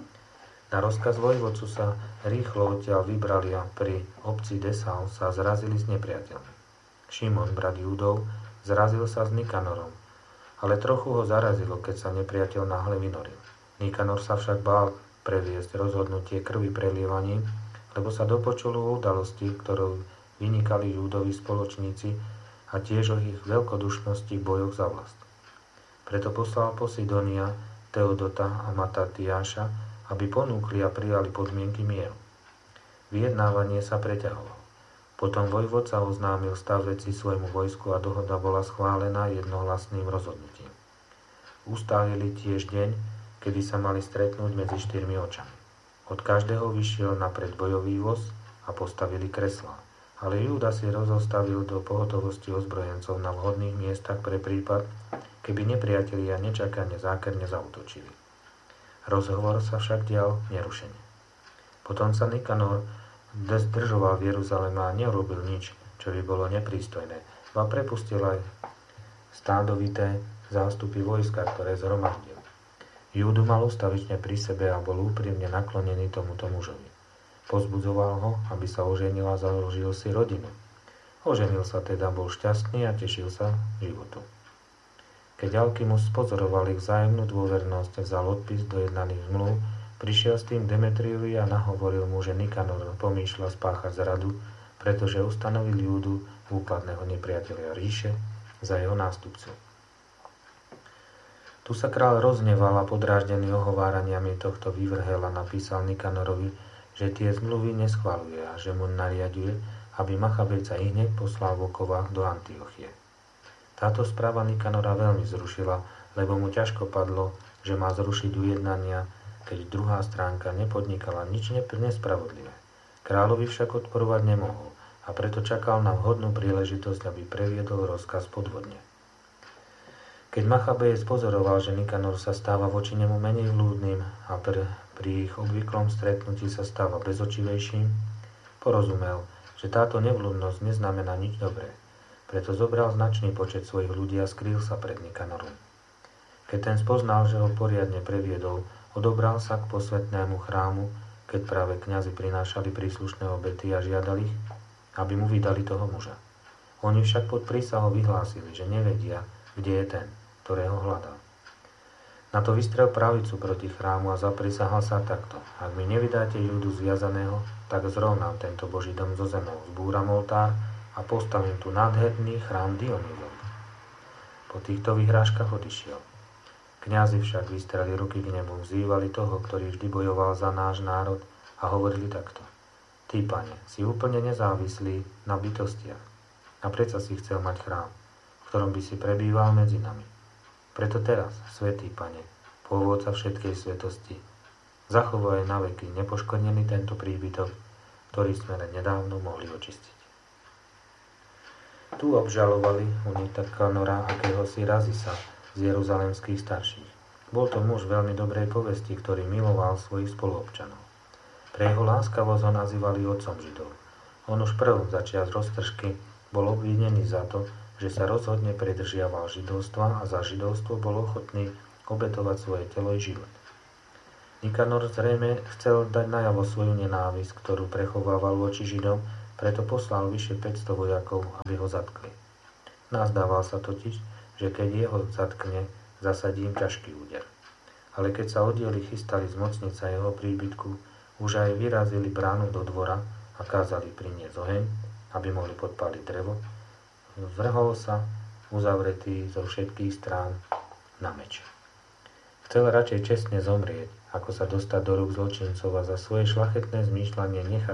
Na rozkaz vojvodcu sa rýchlo odtiaľ vybrali a pri obci Desal sa zrazili s nepriateľmi. Šimon, brat Júdov, zrazil sa s Nikanorom, ale trochu ho zarazilo, keď sa nepriateľ náhle vynoril. Nikanor sa však bál previesť rozhodnutie krvi prelievaním, lebo sa dopočul o udalosti, ktorou vynikali Júdovi spoločníci a tiež o ich veľkodušnosti v bojoch za vlast. Preto poslal Posidonia, Teodota a Matatiáša, aby ponúkli a prijali podmienky mieru. Vyjednávanie sa preťahovalo. Potom vojvodca oznámil stav veci svojmu vojsku a dohoda bola schválená jednohlasným rozhodnutím. Ustálili tiež deň, kedy sa mali stretnúť medzi 4 očami. Od každého vyšiel napred bojový voz a postavili kreslá, ale Júda si rozostavil do pohotovosti ozbrojencov na vhodných miestach pre prípad, keby nepriatelia nečakane zákerne zaútočili. Rozhovor sa však dial nerušene. Potom sa Nikanor zdržoval v Jeruzaleme a neurobil nič, čo by bolo neprístojné, a prepustil aj stádovité zástupy vojska, ktoré zhromaždil. Júdu mal ustavične pri sebe a bol úprimne naklonený tomuto mužovi. Pozbudzoval ho, aby sa oženil a založil si rodinu. Oženil sa teda, bol šťastný a tešil sa životu. Keď Alkimus pozoroval ich vzájomnú dôvernosť, vzal odpis do jednaných zmluv, prišiel s tým Demetriovi a nahovoril mu, že Nikanor pomýšľa spáchať zradu, pretože ustanovil Júdu, úkladného nepriateľa ríše, za jeho nástupcu. Tu sa kráľ rozneval a podráždený ohováraniami tohto vyvrhela napísal Nikanorovi, že tie zmluvy neschvaľuje a že mu nariaduje, aby Machabejca ihneď poslal vokova do Antiochie. Táto správa Nikanora veľmi zrušila, lebo mu ťažko padlo, že má zrušiť ujednania, keď druhá stránka nepodnikala nič nespravodlivé. Kráľovi však odporovať nemohol a preto čakal na vhodnú príležitosť, aby previedol rozkaz podvodne. Keď Machabejec pozoroval, že Nikanor sa stáva voči nemu menej vľúdnym a pri ich obvyklom stretnutí sa stáva bezočivejším, porozumel, že táto nevľúdnosť neznamená nič dobré. Preto zobral značný počet svojich ľudí a skrýl sa pred Nikanorom. Keď ten spoznal, že ho poriadne previedol, odobral sa k posvätnému chrámu, keď práve kňazi prinášali príslušné obety a žiadali ich, aby mu vydali toho muža. Oni však pod prísahou vyhlásili, že nevedia, kde je ten, ktorého hľadal. Na to vystrel pravicu proti chrámu a zaprisahal sa takto: ak mi nevydáte Júdu zviazaného, tak zrovnám tento Boží dom zo zemou, zbúram oltár a postavím tu nádherný chrám Dionýzov. Po týchto vyhrážkach odišiel. Kňazi však vystreli ruky k nebu, vzývali toho, ktorý vždy bojoval za náš národ, a hovorili takto: Ty, Pane, si úplne nezávislý na bytostiach a predsa si chcel mať chrám, v ktorom by si prebýval medzi nami. Preto teraz, svätý Pane, pôvodca všetkej svetosti, zachovaj na veky nepoškodený tento príbytok, ktorý sme len nedávno mohli očistiť. Tu obžalovali u Nikanora akéhosi Razisa z jeruzalemských starších. Bol to muž veľmi dobrej povesti, ktorý miloval svojich spoluobčanov. Pre jeho láskavosť ho nazývali otcom Židov. On už prv začias roztržky bol obvinený za to, že sa rozhodne pridržiaval židovstva a za židovstvo bol ochotný obetovať svoje telo i život. Nikanor zrejme chcel dať najavo svoju nenávisť, ktorú prechovával voči Židom, preto poslal vyše 500 vojakov, aby ho zatkli. Nazdával sa totiž, že keď jeho zatkne, zasadí im ťažký úder. Ale keď sa oddiely chystali zmocniť sa jeho príbytku, už aj vyrazili bránu do dvora a kázali priniesť oheň, aby mohli podpáliť drevo, vrhol sa uzavretý zo všetkých strán na meč. Chcel radšej čestne zomrieť, ako sa dostať do rúk zločincov a za svoje šľachetné zmýšľanie nechať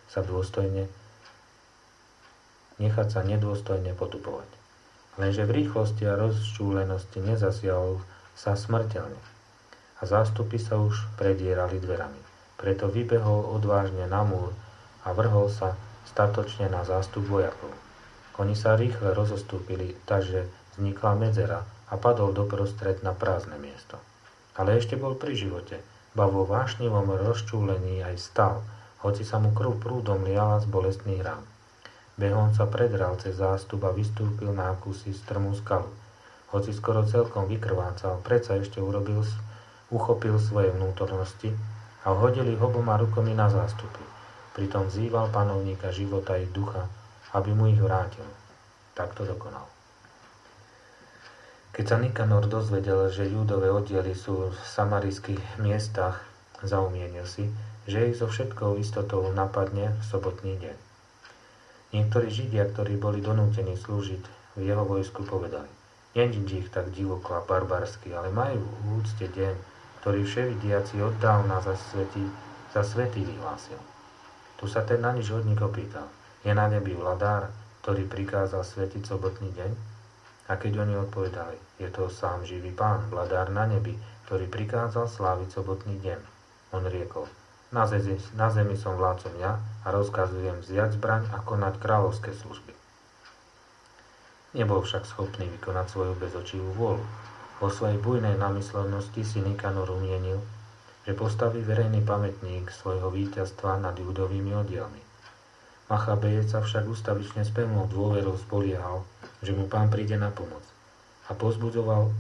sa nedôstojne potupovať. Lenže v rýchlosti a rozčúlenosti nezasiahol sa smrteľne a zástupy sa už predierali dverami. Preto vybehol odvážne na múr a vrhol sa statočne na zástup vojakov. Oni sa rýchle rozostúpili, takže vznikla medzera a padol doprostred na prázdne miesto. Ale ešte bol pri živote, ba vo vášnivom rozčúlení aj stal, hoci sa mu krv prúdom liala z bolestných rán. Behom sa predral cez zástup a vystúpil na akúsi strmú skalu. Hoci skoro celkom vykrvácal, predsa ešte uchopil svoje vnútornosti a hodili ho oboma rukami na zástupy. Pritom vzýval panovníka života i ducha, aby mu ich vrátil. Takto dokonal. Keď sa Nikanor dozvedel, že Júdové oddiely sú v samarijských miestach, zaumienil si, že ich so všetkou istotou napadne v sobotný deň. Niektorí Židia, ktorí boli donútení slúžiť v jeho vojsku, povedali: "Nenič ich tak divoko a barbarsky, ale majú v úcte deň, ktorý vševidiaci oddávna za svätý vyhlásil." Tu sa ten na nič hodník opýtal: "Je na nebi vladár, ktorý prikázal svätiť sobotný deň?" A keď oni odpovedali: "Je to sám živý Pán, vladár na nebi, ktorý prikázal sláviť sobotný deň." On riekol: Na zemi som vládcom ja a rozkazujem vziať zbraň a konať kráľovské služby." Nebol však schopný vykonať svoju bezočivú vôľu. Vo svojej bujnej namyslenosti si Nikanor umienil, že postaví verejný pamätník svojho víťazstva nad Júdovými oddielmi. Machabejec sa však ustavične s pevnou dôverou spoliehal, že mu Pán príde na pomoc a povzbudzoval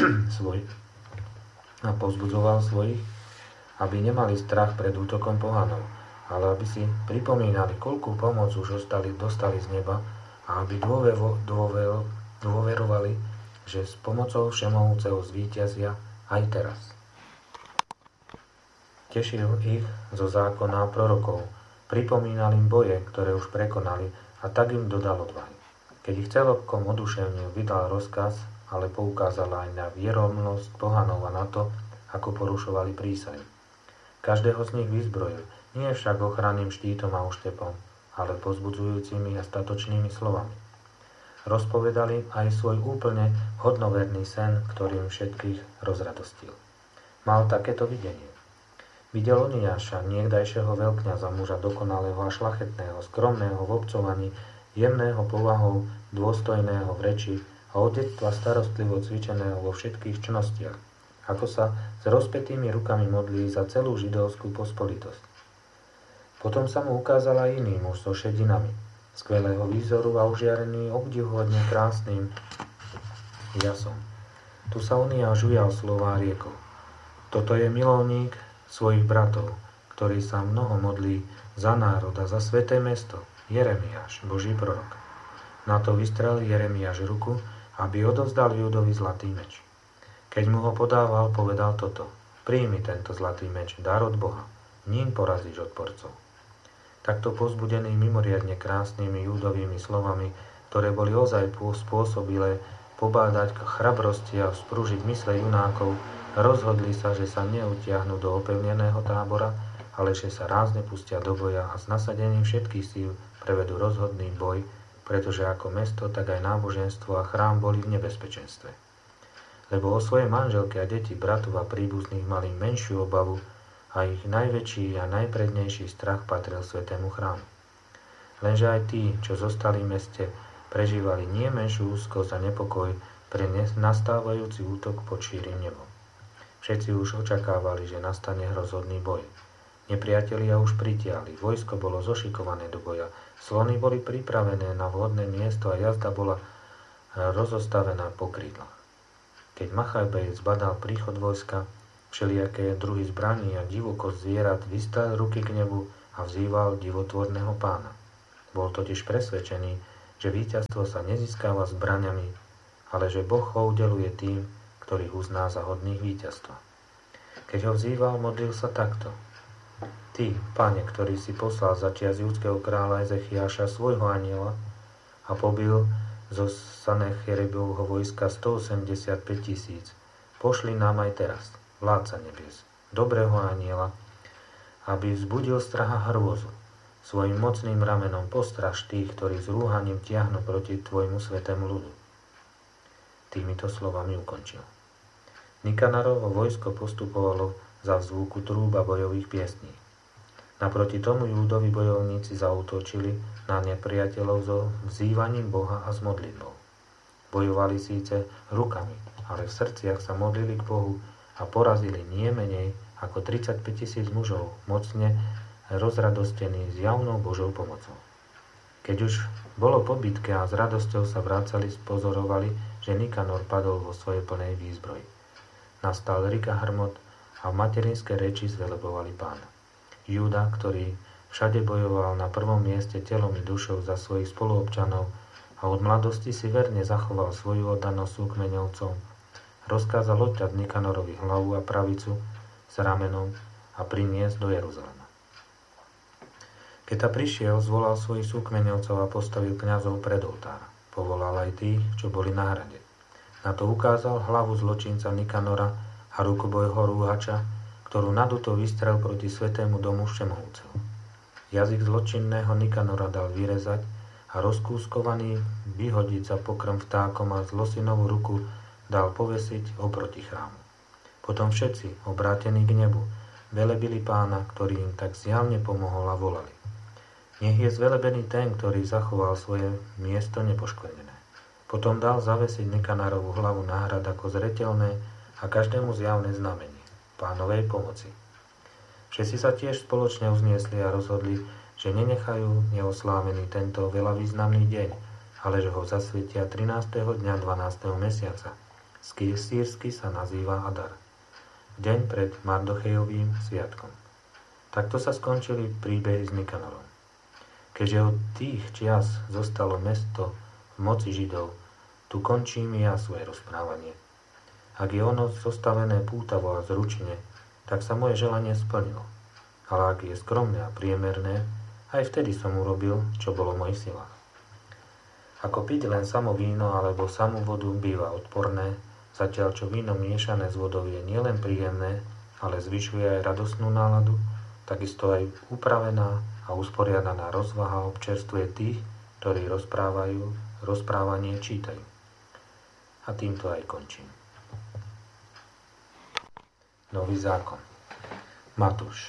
svojich, aby nemali strach pred útokom pohanov, ale aby si pripomínali, koľkú pomoc už dostali z neba a aby dôverovali, že s pomocou Všemohúceho zvíťazia aj teraz. Tešil ich zo zákona a prorokov, pripomínal im boje, ktoré už prekonali, a tak im dodal odvahy. Keď ich celkom oduševnil, vydal rozkaz, ale poukázal aj na vieromnosť pohanov a na to, ako porušovali prísahy. Každého z nich vyzbrojil, nie však ochranným štítom a oštepom, ale pozbudzujúcimi a statočnými slovami. Rozpovedali aj svoj úplne hodnoverný sen, ktorým všetkých rozradostil. Mal takéto videnie. Videl Oniáša, niekdajšieho veľkňaza, muža dokonalého a šlachetného, skromného v obcovaní, jemného povahou, dôstojného v reči a od detstva starostlivo cvičeného vo všetkých čnostiach, ako sa s rozpätými rukami modlí za celú židovskú pospolitosť. Potom sa mu ukázal aj iný muž so šedinami, skvelého výzoru a ožiarený obdivuhodne krásnym jasom. Tu sa Oniáš ujal slova a riekol: "Toto je milovník svojich bratov, ktorý sa mnoho modlí za národ a za sväté mesto, Jeremiáš, Boží prorok." Na to vystrelil Jeremiáš ruku, aby odovzdal Júdovi zlatý meč. Keď mu ho podával, povedal toto: "Príjmi tento zlatý meč, dar od Boha, ním porazíš odporcov." Takto povzbudený mimoriadne krásnymi Júdovými slovami, ktoré boli ozaj spôsobilé pobádať k chrabrosti a vzprúžiť mysle junákov, rozhodli sa, že sa neutiahnu do opevneného tábora, ale že sa rázne pustia do boja a s nasadením všetkých síl prevedú rozhodný boj, pretože ako mesto, tak aj náboženstvo a chrám boli v nebezpečenstve. Lebo o svoje manželky a deti, bratov a príbuzných mali menšiu obavu a ich najväčší a najprednejší strach patril svätému chrámu. Lenže aj tí, čo zostali v meste, prežívali nie menšiu úzkosť a nepokoj pre nastávajúci útok pod šírim nebom. Všetci už očakávali, že nastane rozhodný boj. Nepriatelia už pritiahli, vojsko bolo zošikované do boja, slony boli pripravené na vhodné miesto a jazda bola rozostavená po krídlach. Keď Machabej zbadal príchod vojska, všelijaké druhy zbraní a divokosť zvierat, vystrel ruky k nebu a vzýval divotvorného pána. Bol totiž presvedčený, že víťazstvo sa nezískava zbraňami, ale že Boh ho udeluje tým, ktorých uzná za hodných víťazstva. Keď ho vzýval, modlil sa takto. Ty, Pane, ktorý si poslal začias judského kráľa Ezechiáša svojho anjela a pobil zo Sanecheribovho vojska 185 000, pošli nám aj teraz, vládca nebies, dobrého anjela, aby vzbudil strach a hrôzu. Svojim mocným ramenom postraž tých, ktorí s rúhaním tiahnu proti tvojmu svätému ľudu. Týmito slovami ukončil. Nikanorovo vojsko postupovalo za vzvuku trúb a bojových piesní. Naproti tomu Júdovi bojovníci zaútočili na nepriateľov so vzývaním Boha a s modlitbou. Bojovali síce rukami, ale v srdciach sa modlili k Bohu a porazili nie menej ako 35 000 mužov, mocne rozradostení s javnou Božou pomocou. Keď už bolo po bitke a s radosťou sa vracali, spozorovali, že Nikanor padol vo svojej plnej výzbroji. Nastal rik a hrmot a v materinskej reči zvelebovali Pána. Júda, ktorý všade bojoval na prvom mieste telom i dušou za svojich spoluobčanov a od mladosti si verne zachoval svoju oddanosť súkmeňovcom, rozkázal odťať Nikanorovi hlavu a pravicu s ramenom a priniesť do Jeruzalema. Keď ta prišiel, zvolal svojich súkmeňovcov a postavil kňazov pred oltár. Povolal aj tých, čo boli na hrade. Na to ukázal hlavu zločinca Nikanora a rukobojho rúhača, ktorú naduto vystrel proti svätému domu Všemovúceho. Jazyk zločinného Nikanora dal vyrezať a rozkúskovaný vyhodiť za pokrm vtákom a zlosinovú ruku dal povesiť oproti chrámu. Potom všetci, obrátení k nebu, velebili Pána, ktorý im tak zjavne pomohol a volali. Nech je zvelebený ten, ktorý zachoval svoje miesto nepoškvrnené. Potom dal zavesiť Nikanorovú hlavu na hrad ako zreteľné a každému zjavné znamenie Pánovej pomoci. Všetci sa tiež spoločne uzniesli a rozhodli, že nenechajú neoslávený tento veľa významný deň, ale že ho zasvietia 13. dňa 12. mesiaca. Sírsky sa nazýva Adar. Deň pred Mardochejovým sviatkom. Takto sa skončili príbehy s Nikanorom. Keďže od tých čias zostalo mesto v moci Židov, tu končím ja svoje rozprávanie. Ak je ono zostavené pútavo a zručne, tak sa moje želanie splnilo. Ale ak je skromné a priemerné, aj vtedy som urobil, čo bolo v mojich silách. Ako piť len samo víno alebo samú vodu býva odporné, zatiaľ čo víno miešané s vodou je nielen príjemné, ale zvyšuje aj radostnú náladu, takisto aj upravená a usporiadaná rozvaha občerstvuje tých, ktorí rozprávanie čítajú. A týmto aj končím. Nový zákon. Matúš.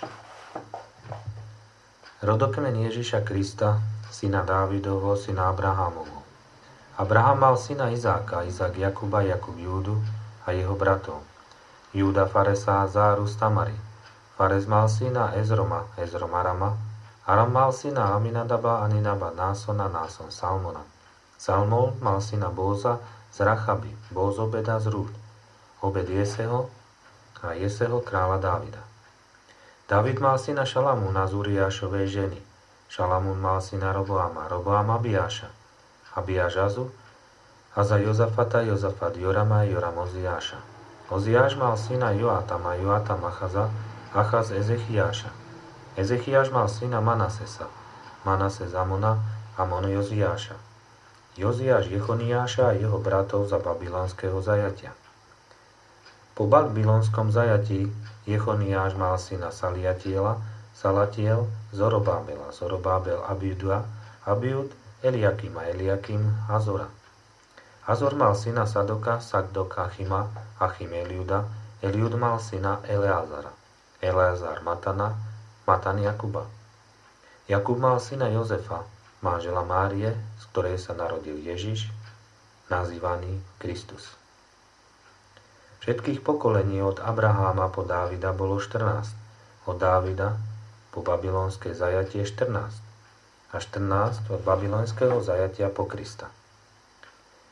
Rodokmeň Ježiša Krista, syna Dávidovho, syna Abrahámovho. Abraham mal syna Izáka, Izák Jakuba, Jakub Júdu a jeho bratov. Júda Faresa a Záru z Tamary. Fares mal syna Ezroma, Ezrom Arama. Aram mal syna Aminadaba, Aninaba Násona, Náson Salmona. Salmon mal syna Bóza z Rachaby, Bóz Obeda z Rúd. Obed Jeseho a Jeseho kráľa Dávida. Dávid mal syna Šalamúna z Uriášovej ženy. Šalamún mal syna Roboama, Roboam Abiáša, Abiáš Azu, a za Jozafata Jozafat Jorama, Joram Oziáša. Oziáš mal syna Joatama, Joatam Achaza, Achaz Ezechiáša. Ezechiáš mal syna Manasesa, Manases Amona, Amon Joziáša. Joziáš Jechoniáša a jeho bratov za babylonského zajatia. Po babylonskom zajatí Jechoniáš mal syna Saliatiela, Salatiel Zorobábela, Zorobábel Abiuda, Abiud Eliakima, Eliakim Azora. Azor mal syna Sadoka, Sadok Achima, Achim Eliuda, Eliud mal syna Eleazara, Eleazar Matana, Matan Jakuba. Jakub mal syna Jozefa, manžela Márie, z ktorej sa narodil Ježiš, nazývaný Kristus. Všetkých pokolení od Abraháma po Dávida bolo 14, od Dávida po babylonské zajatie 14 a 14 od babylonského zajatia po Krista.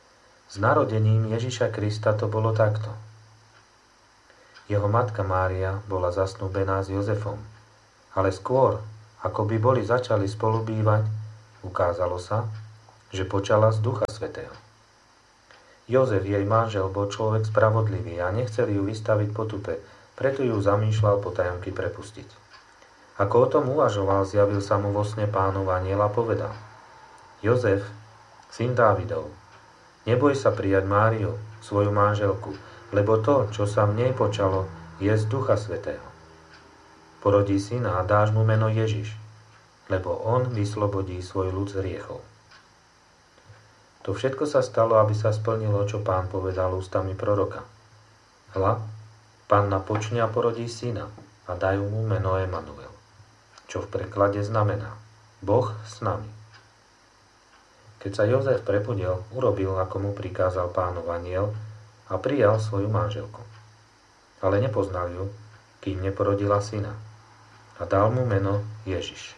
S narodením Ježiša Krista to bolo takto. Jeho matka Mária bola zasnúbená s Jozefom, ale skôr, ako by boli začali spolu bývať, ukázalo sa, že počala z Ducha Svätého. Jozef, jej manžel, bol človek spravodlivý a nechcel ju vystaviť potupe, preto ju zamýšľal potajomky prepustiť. Ako o tom uvažoval, zjavil sa mu vo sne Pánov anjel a povedal: Jozef, syn Dávidov, neboj sa prijať Máriu, svoju manželku, lebo to, čo sa v nej počalo, je z Ducha Svätého. Porodí syna a dáš mu meno Ježiš, lebo on vyslobodí svoj ľud z hriechov. To všetko sa stalo, aby sa splnilo, čo Pán povedal ústami proroka. Hľa, panna počne a porodí syna a dajú mu meno Emanuel, čo v preklade znamená Boh s nami. Keď sa Jozef prebudil, urobil, ako mu prikázal Pánov anjel a prijal svoju manželku. Ale nepoznal ju, kým neporodila syna, a dal mu meno Ježiš.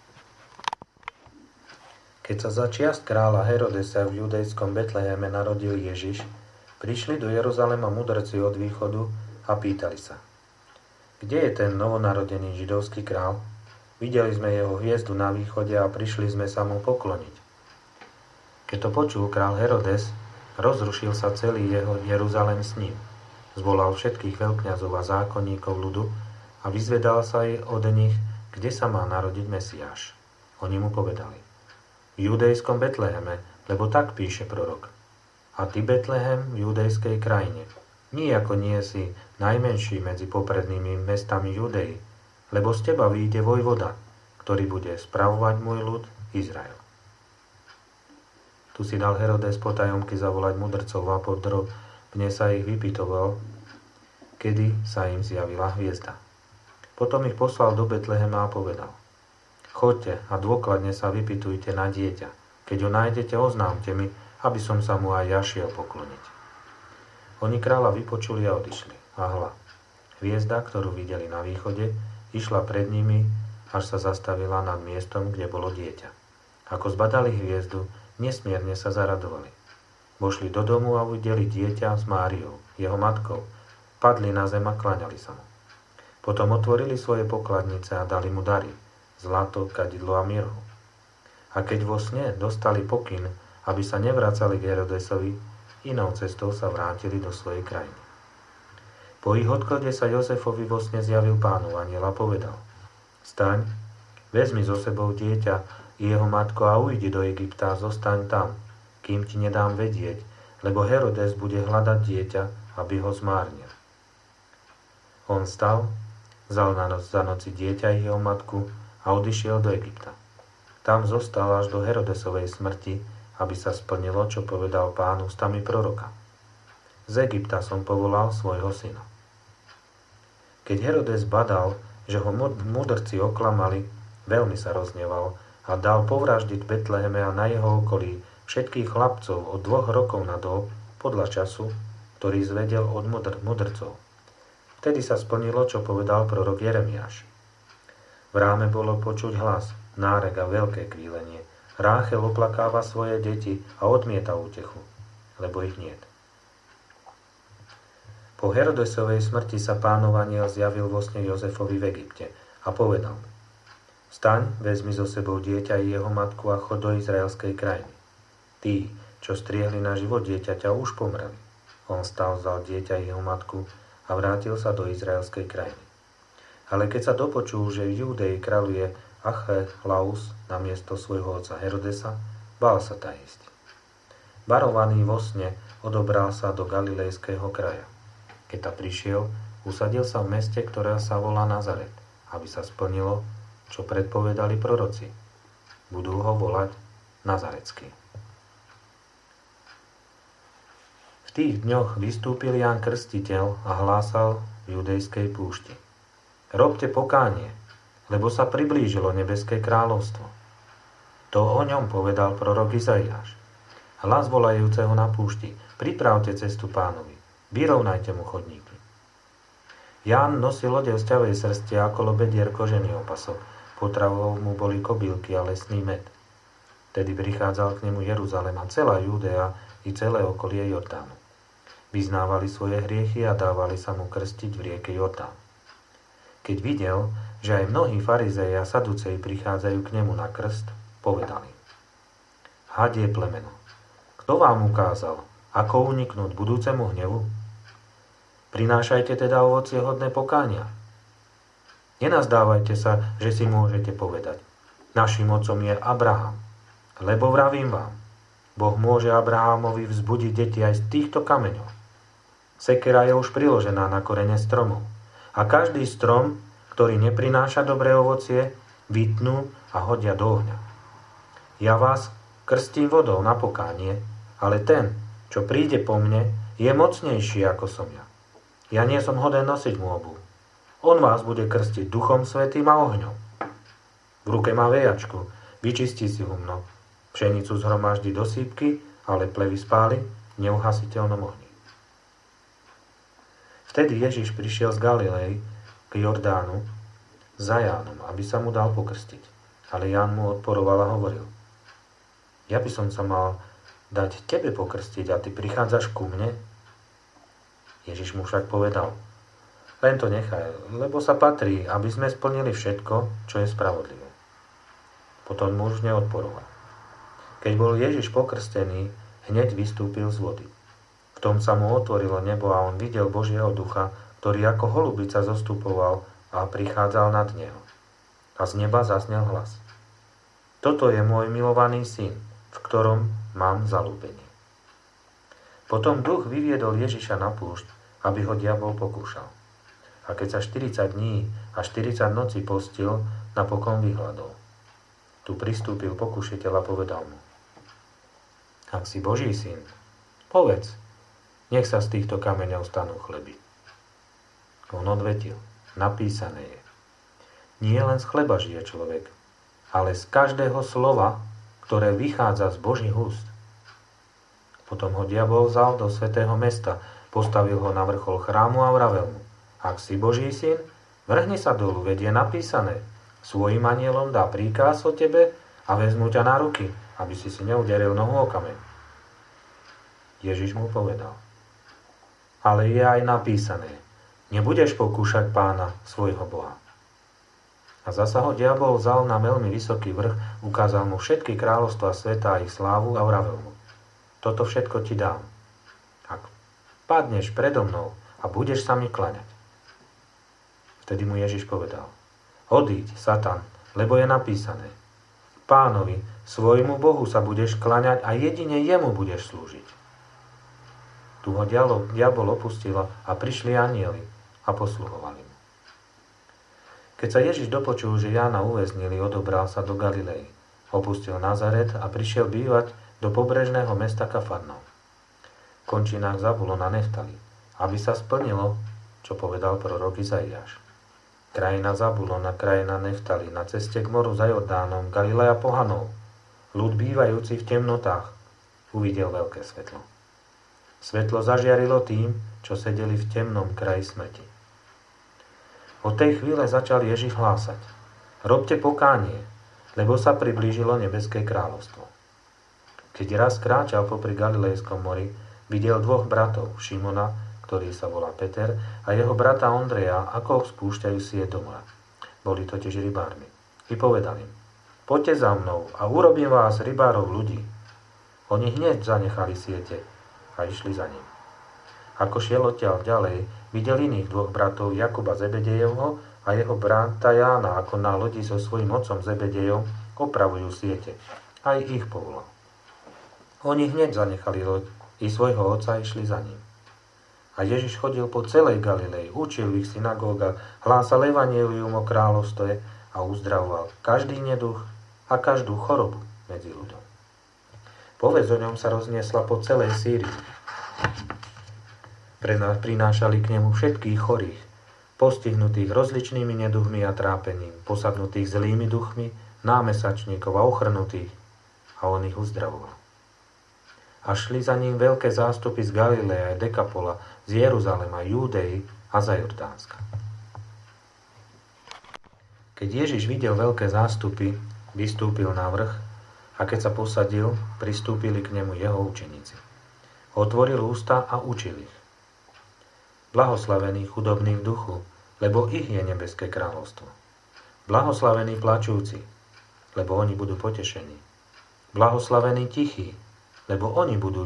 Keď sa za čias kráľa Herodesa v judejskom Betleheme narodil Ježiš, prišli do Jeruzalema mudrci od východu a pýtali sa: Kde je ten novonarodený židovský král? Videli sme jeho hviezdu na východe a prišli sme sa mu pokloniť. Keď to počul král Herodes, rozrušil sa celý jeho Jeruzalém s ním. Zvolal všetkých veľkňazov a zákonníkov ľudu a vyzvedal sa aj od nich, kde sa má narodiť Mesiáš. Oni mu povedali: V judejskom Betleheme, lebo tak píše prorok. A ty, Betlehem, v judejskej krajine, nijako nie si najmenší medzi poprednými mestami Judei, lebo z teba vyjde vojvoda, ktorý bude spravovať môj ľud Izrael. Tu si dal Herodes potajomky zavolať mudrcov a podrobne sa ich vypytoval, kedy sa im zjavila hviezda. Potom ich poslal do Betlehema a povedal: Choďte a dôkladne sa vypytujte na dieťa. Keď ho nájdete, oznámte mi, aby som sa mu aj ja šiel pokloniť. Oni kráľa vypočuli a odišli. A hľa, hviezda, ktorú videli na východe, išla pred nimi, až sa zastavila nad miestom, kde bolo dieťa. Ako zbadali hviezdu, nesmierne sa zaradovali. Vošli do domu a uvideli dieťa s Máriou, jeho matkou. Padli na zem a kláňali sa mu. Potom otvorili svoje pokladnice a dali mu dary: zlato, kadidlo a mirhu. A keď vo sne dostali pokyn, aby sa nevracali k Herodesovi, inou cestou sa vrátili do svojej krajiny. Po ich odchode sa Jozefovi vo sne zjavil Pánov anjel a povedal: Staň, vezmi so sebou dieťa i jeho matku a ujdi do Egypta a zostaň tam, kým ti nedám vedieť, lebo Herodes bude hľadať dieťa, aby ho zmárnil. On stal, vzal za noci dieťa i jeho matku a odišiel do Egypta. Tam zostal až do Herodesovej smrti, aby sa splnilo, čo povedal Pán ústami proroka. Z Egypta som povolal svojho syna. Keď Herodes badal, že ho mudrci oklamali, veľmi sa rozneval a dal povraždiť v Betleheme a na jeho okolí všetkých chlapcov od 2 rokov nadol podľa času, ktorý zvedel od mudrcov. Vtedy sa splnilo, čo povedal prorok Jeremiáš. V ráme bolo počuť hlas, nárek a veľké kvílenie. Ráchel oplakáva svoje deti a odmieta útechu, lebo ich niet. Po Herodesovej smrti sa Pánov anjel zjavil vo sne Jozefovi v Egypte a povedal: Vstaň, vezmi so sebou dieťa i jeho matku a chod do izraelskej krajiny. Tí, čo striehli na život dieťaťa, už pomreli. On stal, vzal dieťa i jeho matku a vrátil sa do izraelskej krajiny. Ale keď sa dopočul, že v Júdei kráľuje Archelaus namiesto svojho otca Herodesa, bál sa tá ísť. Varovaný vo sne odobral sa do galilejského kraja. Keď ta prišiel, usadil sa v meste, ktoré sa volá Nazaret, aby sa splnilo, čo predpovedali proroci. Budú ho volať Nazarecký. V tých dňoch vystúpil Ján Krstiteľ a hlásal v judejskej púšti: Robte pokánie, lebo sa priblížilo nebeské kráľovstvo. To o ňom povedal prorok Izaiáš. Hlas volajúceho na púšti: Pripravte cestu Pánovi, vyrovnajte mu chodníky. Ján nosil odev z ťavej srsti a okolo bedier kožený opasok. Potravou mu boli kobylky a lesný med. Tedy prichádzal k nemu Jeruzalem a celá Judea i celé okolie Jordánu. Vyznávali svoje hriechy a dávali sa mu krstiť v rieke Jordán. Keď videl, že aj mnohí farizei a saduceji prichádzajú k nemu na krst, povedali: Hadie plemeno, kto vám ukázal, ako uniknúť budúcemu hnevu? Prinášajte teda ovocie hodné pokánia. Nenazdávajte sa, že si môžete povedať: Naším otcom je Abraham. Lebo vravím vám, Boh môže Abrahamovi vzbudiť deti aj z týchto kameňov. Sekera je už priložená na korene stromov. A každý strom, ktorý neprináša dobré ovocie, vytnú a hodia do ohňa. Ja vás krstím vodou na pokánie, ale ten, čo príde po mne, je mocnejší ako som ja. Ja nie som hoden nosiť mu obuv. On vás bude krstiť Duchom Svätým a ohňom. V ruke má vejačku, vyčistí si humno. Pšenicu zhromaždí do sýpky, ale plevy spáli v neuhasiteľnom ohni. Vtedy Ježiš prišiel z Galilei k Jordánu za Jánom, aby sa mu dal pokrstiť. Ale Ján mu odporoval a hovoril: Ja by som sa mal dať tebe pokrstiť a ty prichádzaš ku mne? Ježiš mu však povedal: Len to nechaj, lebo sa patrí, aby sme splnili všetko, čo je spravodlivé. Potom muž neodporoval. Keď bol Ježiš pokrstený, hneď vystúpil z vody. V tom sa mu otvorilo nebo a on videl Božieho ducha, ktorý ako holubica zostupoval a prichádzal nad neho. A z neba zaznel hlas: Toto je môj milovaný syn, v ktorom mám zaľúbenie. Potom duch vyviedol Ježiša na púšť, aby ho diabol pokúšal. A keď sa 40 dní a 40 nocí postil, napokon vyhladol. Tu pristúpil pokušiteľ a povedal mu: Ak si Boží syn, povedz, nech sa z týchto kameňov stanú chleby. On odvetil: Napísané je. Nie len z chleba žije človek, ale z každého slova, ktoré vychádza z Božích úst. Potom ho diabol vzal do svätého mesta, postavil ho na vrchol chrámu a vravel mu: Ak si Boží syn, vrhni sa dolu, veď je napísané: Svojim anielom dá príkaz o tebe a vezmu ťa na ruky, aby si neuderil nohu o kameň. Ježiš mu povedal: Ale je aj napísané: Nebudeš pokúšať Pána, svojho Boha. A zasa ho diabol vzal na veľmi vysoký vrch, ukázal mu všetky kráľovstvá sveta a ich slávu a vravel mu: Toto všetko ti dám, ak padneš predo mnou a budeš sa mi klaňať. Vtedy mu Ježiš povedal: Odíď, Satan, lebo je napísané: Pánovi, svojmu Bohu sa budeš klaňať a jedine jemu budeš slúžiť. Tu ho diabol opustil a prišli anjeli a posluhovali mu. Keď sa Ježiš dopočul, že Jána uväznili, odobral sa do Galilei. Opustil Nazaret a prišiel bývať do pobrežného mesta Kafarnaum, v končinách Zabulona Neftali, aby sa splnilo, čo povedal prorok Izaiáš. Krajina Zabulona, krajina Neftali, na ceste k moru za Jordánom, Galilea pohanov, ľud bývajúci v temnotách, uvidel veľké svetlo. Svetlo zažiarilo tým, čo sedeli v temnom kraji smrti. Od tej chvíle začal Ježiš hlásať: Robte pokánie, lebo sa priblížilo nebeské kráľovstvo. Keď raz kráčal popri Galilejskom mori, videl dvoch bratov, Šimona, ktorý sa volá Peter, a jeho brata Ondreja, ako spúšťajú sieť do mora. Boli totiž rybármi. I povedal im: Poďte za mnou a urobím vás rybárov ľudí. Oni hneď zanechali siete a išli za ním. Ako šiel odtiaľ ďalej, videl iných dvoch bratov, Jakuba Zebedejovho a jeho brata Jána, ako na lodi so svojím otcom Zebedejom opravujú siete. Aj ich povolal. Oni hneď zanechali loď i svojho otca išli za ním. A Ježiš chodil po celej Galilei, učil v ich synagógach, hlásal evanjelium o kráľovstve a uzdravoval každý neduch a každú chorobu medzi ľuďom. Povesť o ňom sa rozniesla po celej Sýrii. Prinášali k nemu všetkých chorých, postihnutých rozličnými neduchmi a trápením, posadnutých zlými duchmi, námesačníkov a ochrnutých, a on ich uzdravoval. A šli za ním veľké zástupy z Galileje, Dekapola, z Jeruzalema, Júdei a za Jordánska. Keď Ježiš videl veľké zástupy, vystúpil na vrch a keď sa posadil, pristúpili k nemu jeho učeníci. Otvoril ústa a učil ich. Blahoslavení chudobní v duchu, lebo ich je nebeské kráľovstvo. Blahoslavení plačúci, lebo oni budú potešení. Blahoslavení tichí, lebo oni budú